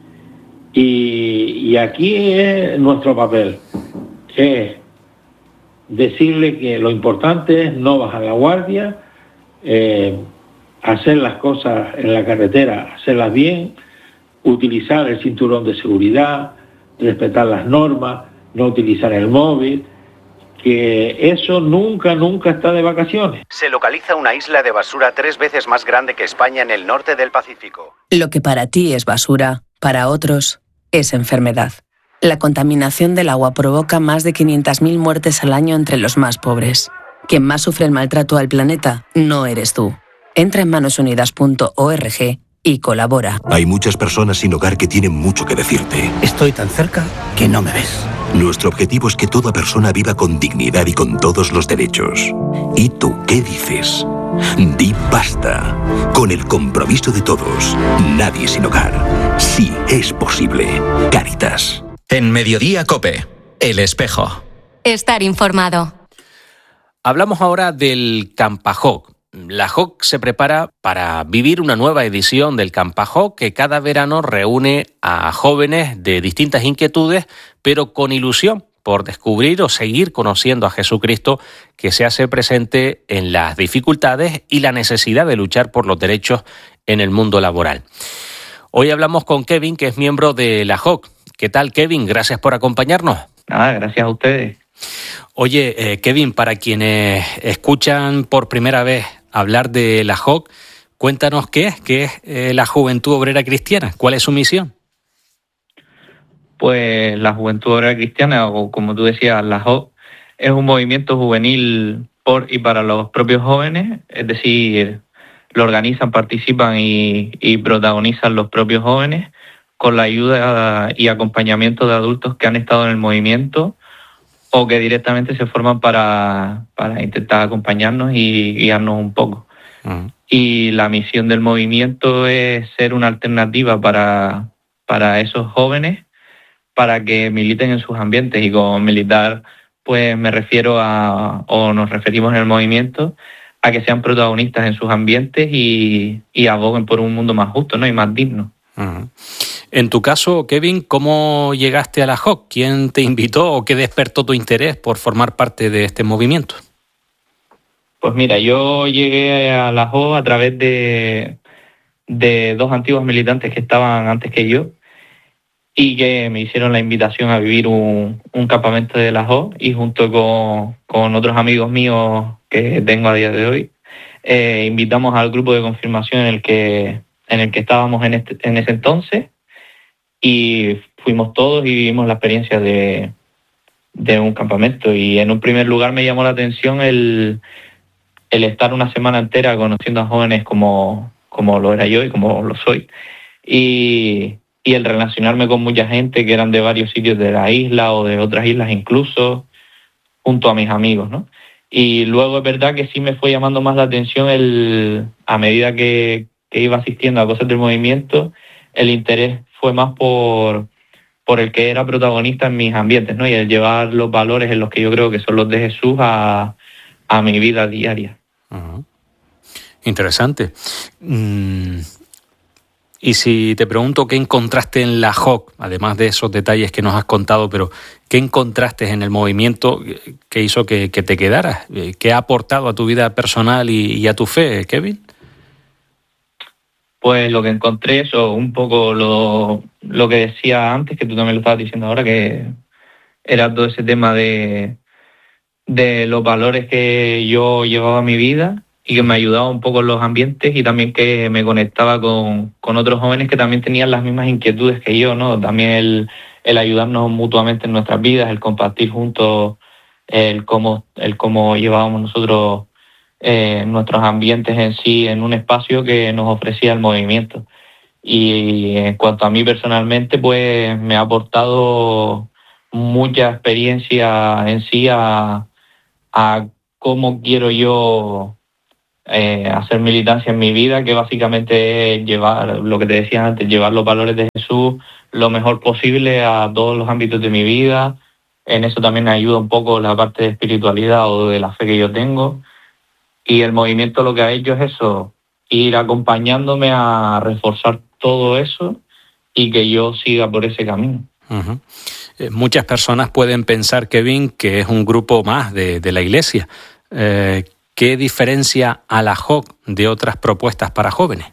Speaker 16: Y, y aquí es nuestro papel, es decirle que lo importante es no bajar la guardia, eh, hacer las cosas en la carretera, hacerlas bien, utilizar el cinturón de seguridad, respetar las normas, no utilizar el móvil, que eso nunca, nunca está de vacaciones.
Speaker 18: Se localiza una isla de basura tres veces más grande que España en el norte del Pacífico.
Speaker 19: Lo que para ti es basura, para otros es enfermedad. La contaminación del agua provoca más de quinientas mil muertes al año entre los más pobres. Quien más sufre el maltrato al planeta no eres tú. Entra en manos unidas punto org y colabora.
Speaker 15: Hay muchas personas sin hogar que tienen mucho que decirte.
Speaker 20: Estoy tan cerca que no me ves.
Speaker 15: Nuestro objetivo es que toda persona viva con dignidad y con todos los derechos. ¿Y tú qué dices? Di basta. Con el compromiso de todos. Nadie sin hogar. Sí es posible. Cáritas.
Speaker 13: En Mediodía COPE, El Espejo.
Speaker 3: Estar informado.
Speaker 11: Hablamos ahora del Campajoc. La J O C se prepara para vivir una nueva edición del Campajoc que cada verano reúne a jóvenes de distintas inquietudes, pero con ilusión por descubrir o seguir conociendo a Jesucristo, que se hace presente en las dificultades y la necesidad de luchar por los derechos en el mundo laboral. Hoy hablamos con Kevin, que es miembro de la J O C. ¿Qué tal, Kevin? Gracias por acompañarnos.
Speaker 26: Nada, gracias a ustedes.
Speaker 11: Oye, eh, Kevin, para quienes escuchan por primera vez hablar de la J O C, cuéntanos qué es, qué es eh, la Juventud Obrera Cristiana, ¿cuál es su misión?
Speaker 26: Pues la Juventud Obrera Cristiana, o como tú decías, la J O C, es un movimiento juvenil por y para los propios jóvenes, es decir, lo organizan, participan y, y protagonizan los propios jóvenes con la ayuda y acompañamiento de adultos que han estado en el movimiento o que directamente se forman para, para intentar acompañarnos y guiarnos un poco. Uh-huh. Y la misión del movimiento es ser una alternativa para, para esos jóvenes, para que militen en sus ambientes. Y con militar, pues me refiero a, o nos referimos en el movimiento, a que sean protagonistas en sus ambientes y, y aboguen por un mundo más justo, ¿no? Y más digno.
Speaker 11: Uh-huh. En tu caso, Kevin, ¿cómo llegaste a la J O C? ¿Quién te invitó o qué despertó tu interés por formar parte de este movimiento?
Speaker 26: Pues mira, yo llegué a la J O C a través de, de dos antiguos militantes que estaban antes que yo y que me hicieron la invitación a vivir un, un campamento de la J O C, y junto con, con otros amigos míos que tengo a día de hoy, eh, invitamos al grupo de confirmación en el que, en el que estábamos en, este, en ese entonces. Y fuimos todos y vivimos la experiencia de, de un campamento. Y en un primer lugar me llamó la atención el, el estar una semana entera conociendo a jóvenes como, como lo era yo y como lo soy. Y, y el relacionarme con mucha gente que eran de varios sitios de la isla o de otras islas incluso, junto a mis amigos, ¿no? Y luego es verdad que sí me fue llamando más la atención el, a medida que, que iba asistiendo a cosas del movimiento, el interés fue más por, por el que era protagonista en mis ambientes, ¿no? Y el llevar los valores en los que yo creo que son los de Jesús a, a mi vida diaria.
Speaker 11: Uh-huh. Interesante. Mm. Y si te pregunto qué encontraste en la J O C, además de esos detalles que nos has contado, pero ¿qué encontraste en el movimiento que hizo que, que te quedaras? ¿Qué ha aportado a tu vida personal y, y a tu fe, Kevin?
Speaker 26: Pues lo que encontré, eso, un poco lo, lo que decía antes, que tú también lo estabas diciendo ahora, que era todo ese tema de, de los valores que yo llevaba a mi vida y que me ayudaba un poco en los ambientes, y también que me conectaba con, con otros jóvenes que también tenían las mismas inquietudes que yo, ¿no? También el, el ayudarnos mutuamente en nuestras vidas, el compartir juntos el cómo, el cómo llevábamos nosotros eh, nuestros ambientes en sí en un espacio que nos ofrecía el movimiento. Y en cuanto a mí personalmente, pues me ha aportado mucha experiencia en sí a, a cómo quiero yo Eh, hacer militancia en mi vida, que básicamente es llevar, lo que te decía antes, llevar los valores de Jesús lo mejor posible a todos los ámbitos de mi vida. En eso también me ayuda un poco la parte de espiritualidad o de la fe que yo tengo. Y el movimiento lo que ha hecho es eso, ir acompañándome a reforzar todo eso y que yo siga por ese camino.
Speaker 11: Uh-huh. Eh, muchas personas pueden pensar, Kevin, que es un grupo más de, de la Iglesia. Eh, ¿Qué diferencia a la J O C de otras propuestas para jóvenes?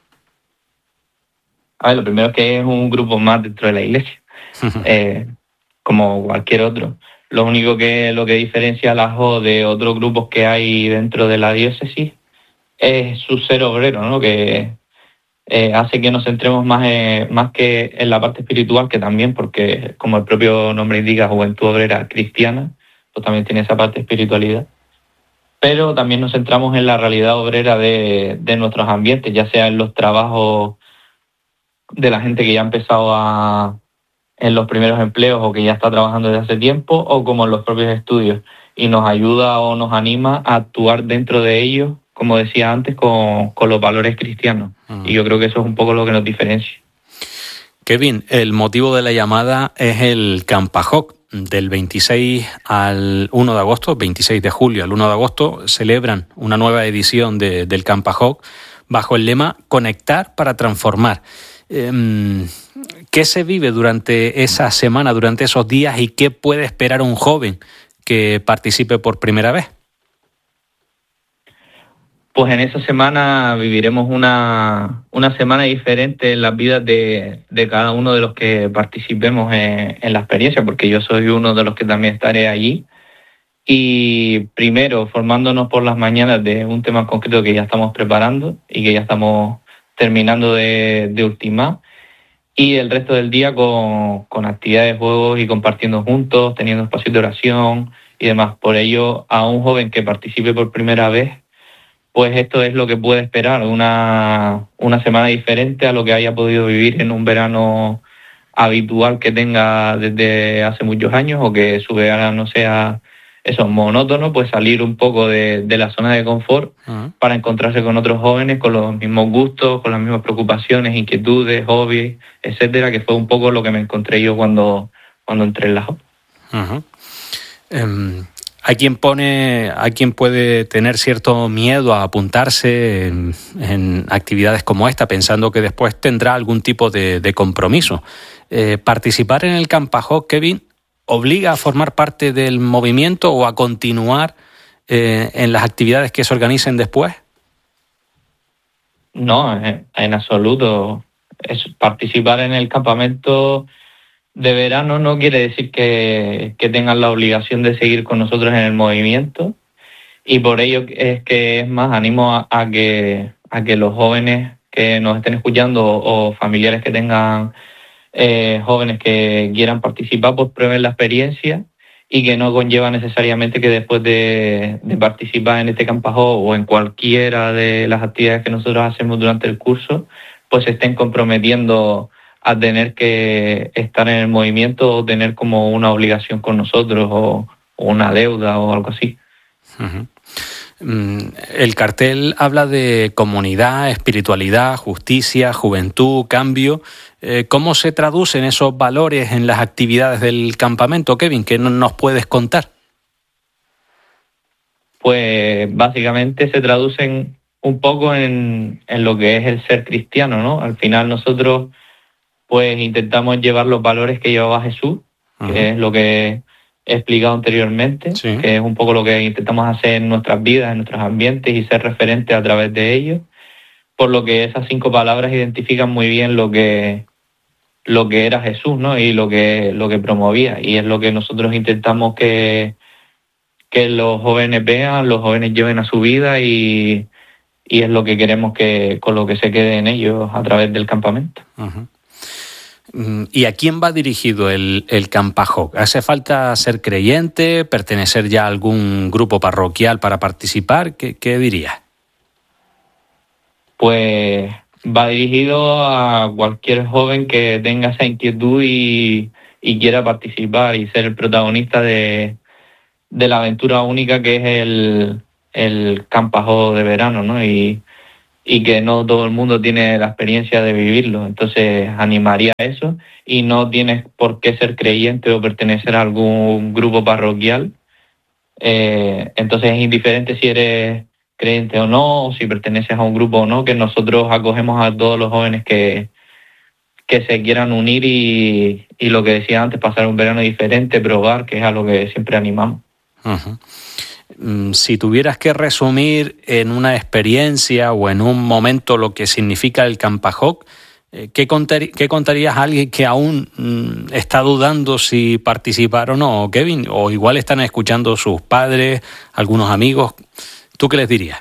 Speaker 26: A ver, lo primero es que es un grupo más dentro de la Iglesia, eh, como cualquier otro. Lo único que lo que diferencia a la J O C de otros grupos que hay dentro de la diócesis es su ser obrero, ¿no? Que eh, hace que nos centremos más, en, más que en la parte espiritual, que también, porque como el propio nombre indica, Juventud Obrera Cristiana, pues también tiene esa parte de espiritualidad. Pero también nos centramos en la realidad obrera de, de nuestros ambientes, ya sea en los trabajos de la gente que ya ha empezado a, en los primeros empleos o que ya está trabajando desde hace tiempo, o como en los propios estudios. Y nos ayuda o nos anima a actuar dentro de ellos, como decía antes, con, con los valores cristianos. Uh-huh. Y yo creo que eso es un poco lo que nos diferencia.
Speaker 11: Kevin, el motivo de la llamada es el Campa J O C. Del veintiséis al uno de agosto, veintiséis de julio al uno de agosto, celebran una nueva edición de, del Campa J O C bajo el lema Conectar para Transformar. Eh, ¿Qué se vive durante esa semana, durante esos días, y qué puede esperar un joven que participe por primera vez?
Speaker 26: Pues en esa semana viviremos una, una semana diferente en las vidas de, de cada uno de los que participemos en, en la experiencia, porque yo soy uno de los que también estaré allí. Y primero, formándonos por las mañanas de un tema concreto que ya estamos preparando y que ya estamos terminando de, de ultimar. Y el resto del día con, con actividades, juegos y compartiendo juntos, teniendo espacios de oración y demás. Por ello, a un joven que participe por primera vez, pues esto es lo que puede esperar, una, una semana diferente a lo que haya podido vivir en un verano habitual que tenga desde hace muchos años, o que su verano sea eso, monótono, pues salir un poco de, de la zona de confort uh-huh. para encontrarse con otros jóvenes con los mismos gustos, con las mismas preocupaciones, inquietudes, hobbies, etcétera, que fue un poco lo que me encontré yo cuando, cuando entré en la J O C.
Speaker 11: Uh-huh. Um... Hay quien pone, hay quien puede tener cierto miedo a apuntarse en, en actividades como esta, pensando que después tendrá algún tipo de, de compromiso. Eh, ¿Participar en el Campa J O C, Kevin, obliga a formar parte del movimiento o a continuar eh, en las actividades que se organicen después?
Speaker 26: No, en, en absoluto. Es participar en el campamento de verano no quiere decir que, que tengan la obligación de seguir con nosotros en el movimiento, y por ello es que es más, animo a, a que a que los jóvenes que nos estén escuchando o, o familiares que tengan eh, jóvenes que quieran participar, pues prueben la experiencia, y que no conlleva necesariamente que después de, de participar en este Campa J O C o en cualquiera de las actividades que nosotros hacemos durante el curso, pues se estén comprometiendo a tener que estar en el movimiento o tener como una obligación con nosotros o, o una deuda o algo así.
Speaker 11: Uh-huh. El cartel habla de comunidad, espiritualidad, justicia, juventud, cambio. ¿Cómo se traducen esos valores en las actividades del campamento, Kevin? ¿Qué nos puedes contar?
Speaker 26: Pues básicamente se traducen un poco en, en lo que es el ser cristiano, ¿no? Al final nosotros pues intentamos llevar los valores que llevaba Jesús, uh-huh. que es lo que he explicado anteriormente, sí. que es un poco lo que intentamos hacer en nuestras vidas, en nuestros ambientes y ser referentes a través de ellos, por lo que esas cinco palabras identifican muy bien lo que lo que era Jesús, ¿no? Y lo que lo que promovía, y es lo que nosotros intentamos que que los jóvenes vean, los jóvenes lleven a su vida y, y es lo que queremos que con lo que se quede en ellos a través del campamento.
Speaker 11: Uh-huh. ¿Y a quién va dirigido el, el Campajoc? ¿Hace falta ser creyente, pertenecer ya a algún grupo parroquial para participar? ¿Qué, qué dirías?
Speaker 26: Pues va dirigido a cualquier joven que tenga esa inquietud y, y quiera participar y ser el protagonista de, de la aventura única que es el, el Campajoc de verano, ¿no? Y, y que no todo el mundo tiene la experiencia de vivirlo. Entonces animaría a eso, y no tienes por qué ser creyente o pertenecer a algún grupo parroquial. Eh, entonces es indiferente si eres creyente o no, o si perteneces a un grupo o no, que nosotros acogemos a todos los jóvenes que, que se quieran unir y, y lo que decía antes, pasar un verano diferente, probar, que es a lo que siempre animamos.
Speaker 11: Uh-huh. Si tuvieras que resumir en una experiencia o en un momento lo que significa el Campajoc, ¿qué, contar, ¿qué contarías a alguien que aún mm, está dudando si participar o no, Kevin? O igual están escuchando sus padres, algunos amigos. ¿Tú qué les dirías?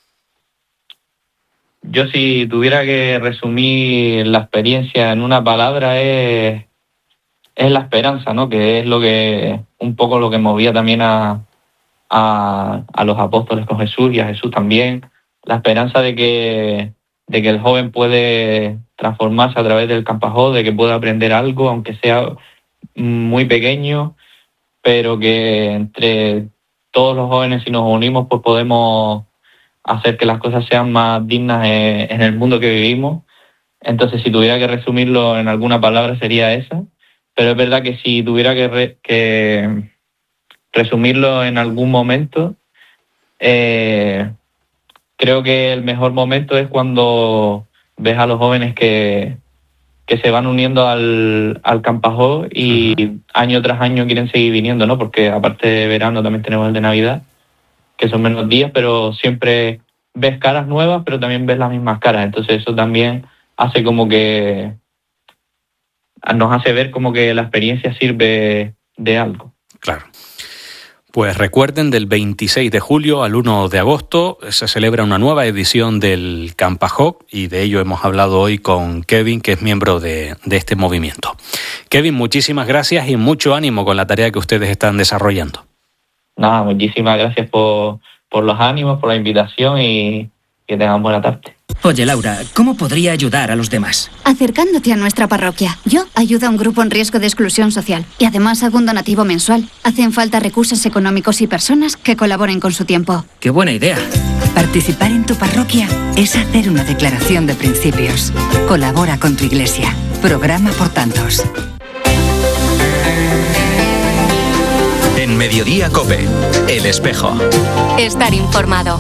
Speaker 26: Yo, si tuviera que resumir la experiencia en una palabra, es, es la esperanza, ¿no? Que es lo que un poco lo que movía también a A, a los apóstoles con Jesús y a Jesús también, la esperanza de que, de que el joven puede transformarse a través del Campajoc, de que pueda aprender algo, aunque sea muy pequeño, pero que entre todos los jóvenes, si nos unimos, pues podemos hacer que las cosas sean más dignas en, en el mundo que vivimos. Entonces, si tuviera que resumirlo en alguna palabra, sería esa. Pero es verdad que si tuviera que... Re, que resumirlo en algún momento, eh, creo que el mejor momento es cuando ves a los jóvenes que, que se van uniendo al, al Campajoc y uh-huh. año tras año quieren seguir viniendo, ¿no? Porque aparte de verano también tenemos el de Navidad, que son menos días, pero siempre ves caras nuevas, pero también ves las mismas caras. Entonces eso también hace como que nos hace ver como que la experiencia sirve de algo.
Speaker 11: Claro. Pues recuerden, del veintiséis de julio al uno de agosto se celebra una nueva edición del Campajoc, y de ello hemos hablado hoy con Kevin, que es miembro de, de este movimiento. Kevin, muchísimas gracias y mucho ánimo con la tarea que ustedes están desarrollando.
Speaker 26: Nada, muchísimas gracias por, por los ánimos, por la invitación, y que tengan buena tarde.
Speaker 20: Oye, Laura, ¿cómo podría ayudar a los demás?
Speaker 5: Acercándote a nuestra parroquia. Yo ayudo a un grupo en riesgo de exclusión social y además hago un donativo mensual. Hacen falta recursos económicos y personas que colaboren con su tiempo.
Speaker 20: ¡Qué buena idea!
Speaker 6: Participar en tu parroquia es hacer una declaración de principios. Colabora con tu iglesia. Programa por tantos.
Speaker 13: En Mediodía COPE, El Espejo.
Speaker 3: Estar informado.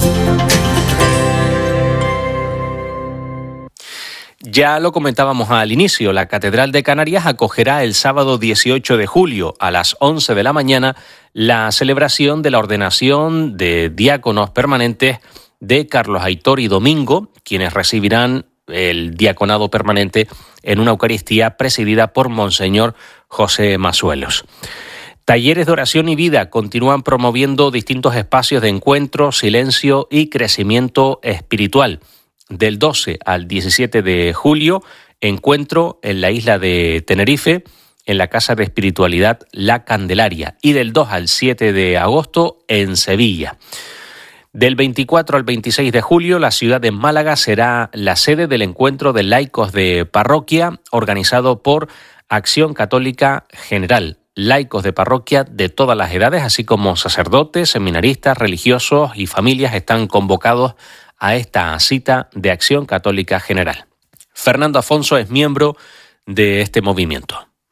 Speaker 11: Ya lo comentábamos al inicio, la Catedral de Canarias acogerá el sábado dieciocho de julio a las once de la mañana la celebración de la ordenación de diáconos permanentes de Carlos Aitor y Domingo, quienes recibirán el diaconado permanente en una Eucaristía presidida por Monseñor José Masuelos. Talleres de oración y vida continúan promoviendo distintos espacios de encuentro, silencio y crecimiento espiritual. Del doce al diecisiete de julio, encuentro en la isla de Tenerife, en la Casa de Espiritualidad La Candelaria, y del dos al siete de agosto en Sevilla. Del veinticuatro al veintiséis de julio, la ciudad de Málaga será la sede del encuentro de laicos de parroquia organizado por Acción Católica General. Laicos de parroquia de todas las edades, así como sacerdotes, seminaristas, religiosos y familias están convocados a esta cita de Acción Católica General. Fernando Afonso es miembro de este movimiento.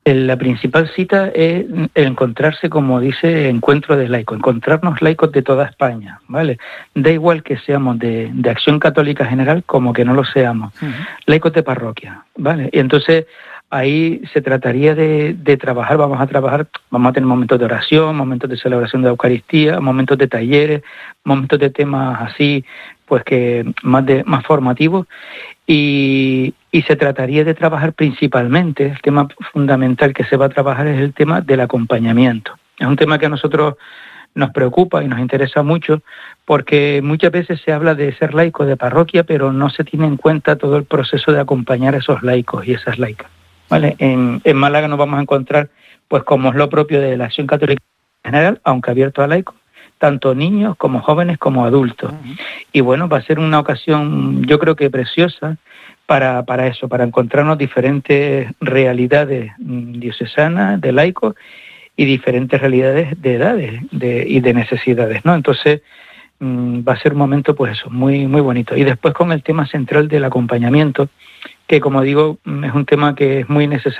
Speaker 17: La principal cita es el encontrarse, como dice, encuentro de laicos, encontrarnos laicos de toda España, ¿vale? Da igual que seamos de, de Acción Católica General como que no lo seamos, uh-huh. laicos de parroquia, ¿vale? Y entonces ahí se trataría de, de trabajar, vamos a trabajar, vamos a tener momentos de oración, momentos de celebración de Eucaristía, momentos de talleres, momentos de temas así, pues que más de más formativos, y, y se trataría de trabajar principalmente, el tema fundamental que se va a trabajar es el tema del acompañamiento. Es un tema que a nosotros nos preocupa y nos interesa mucho, porque muchas veces se habla de ser laico de parroquia, pero no se tiene en cuenta todo el proceso de acompañar a esos laicos y esas laicas, ¿vale? En, en Málaga nos vamos a encontrar, pues como es lo propio de la Acción Católica General, aunque abierto a laicos, tanto niños como jóvenes como adultos. Uh-huh. Y bueno, va a ser una ocasión, yo creo que preciosa, para, para eso, para encontrarnos diferentes realidades diocesanas, de laicos, y diferentes realidades de edades de, y de necesidades, ¿no? Entonces, mmm, va a ser un momento, pues eso, muy, muy bonito. Y después con el tema central del acompañamiento, que como digo, es un tema que es muy necesario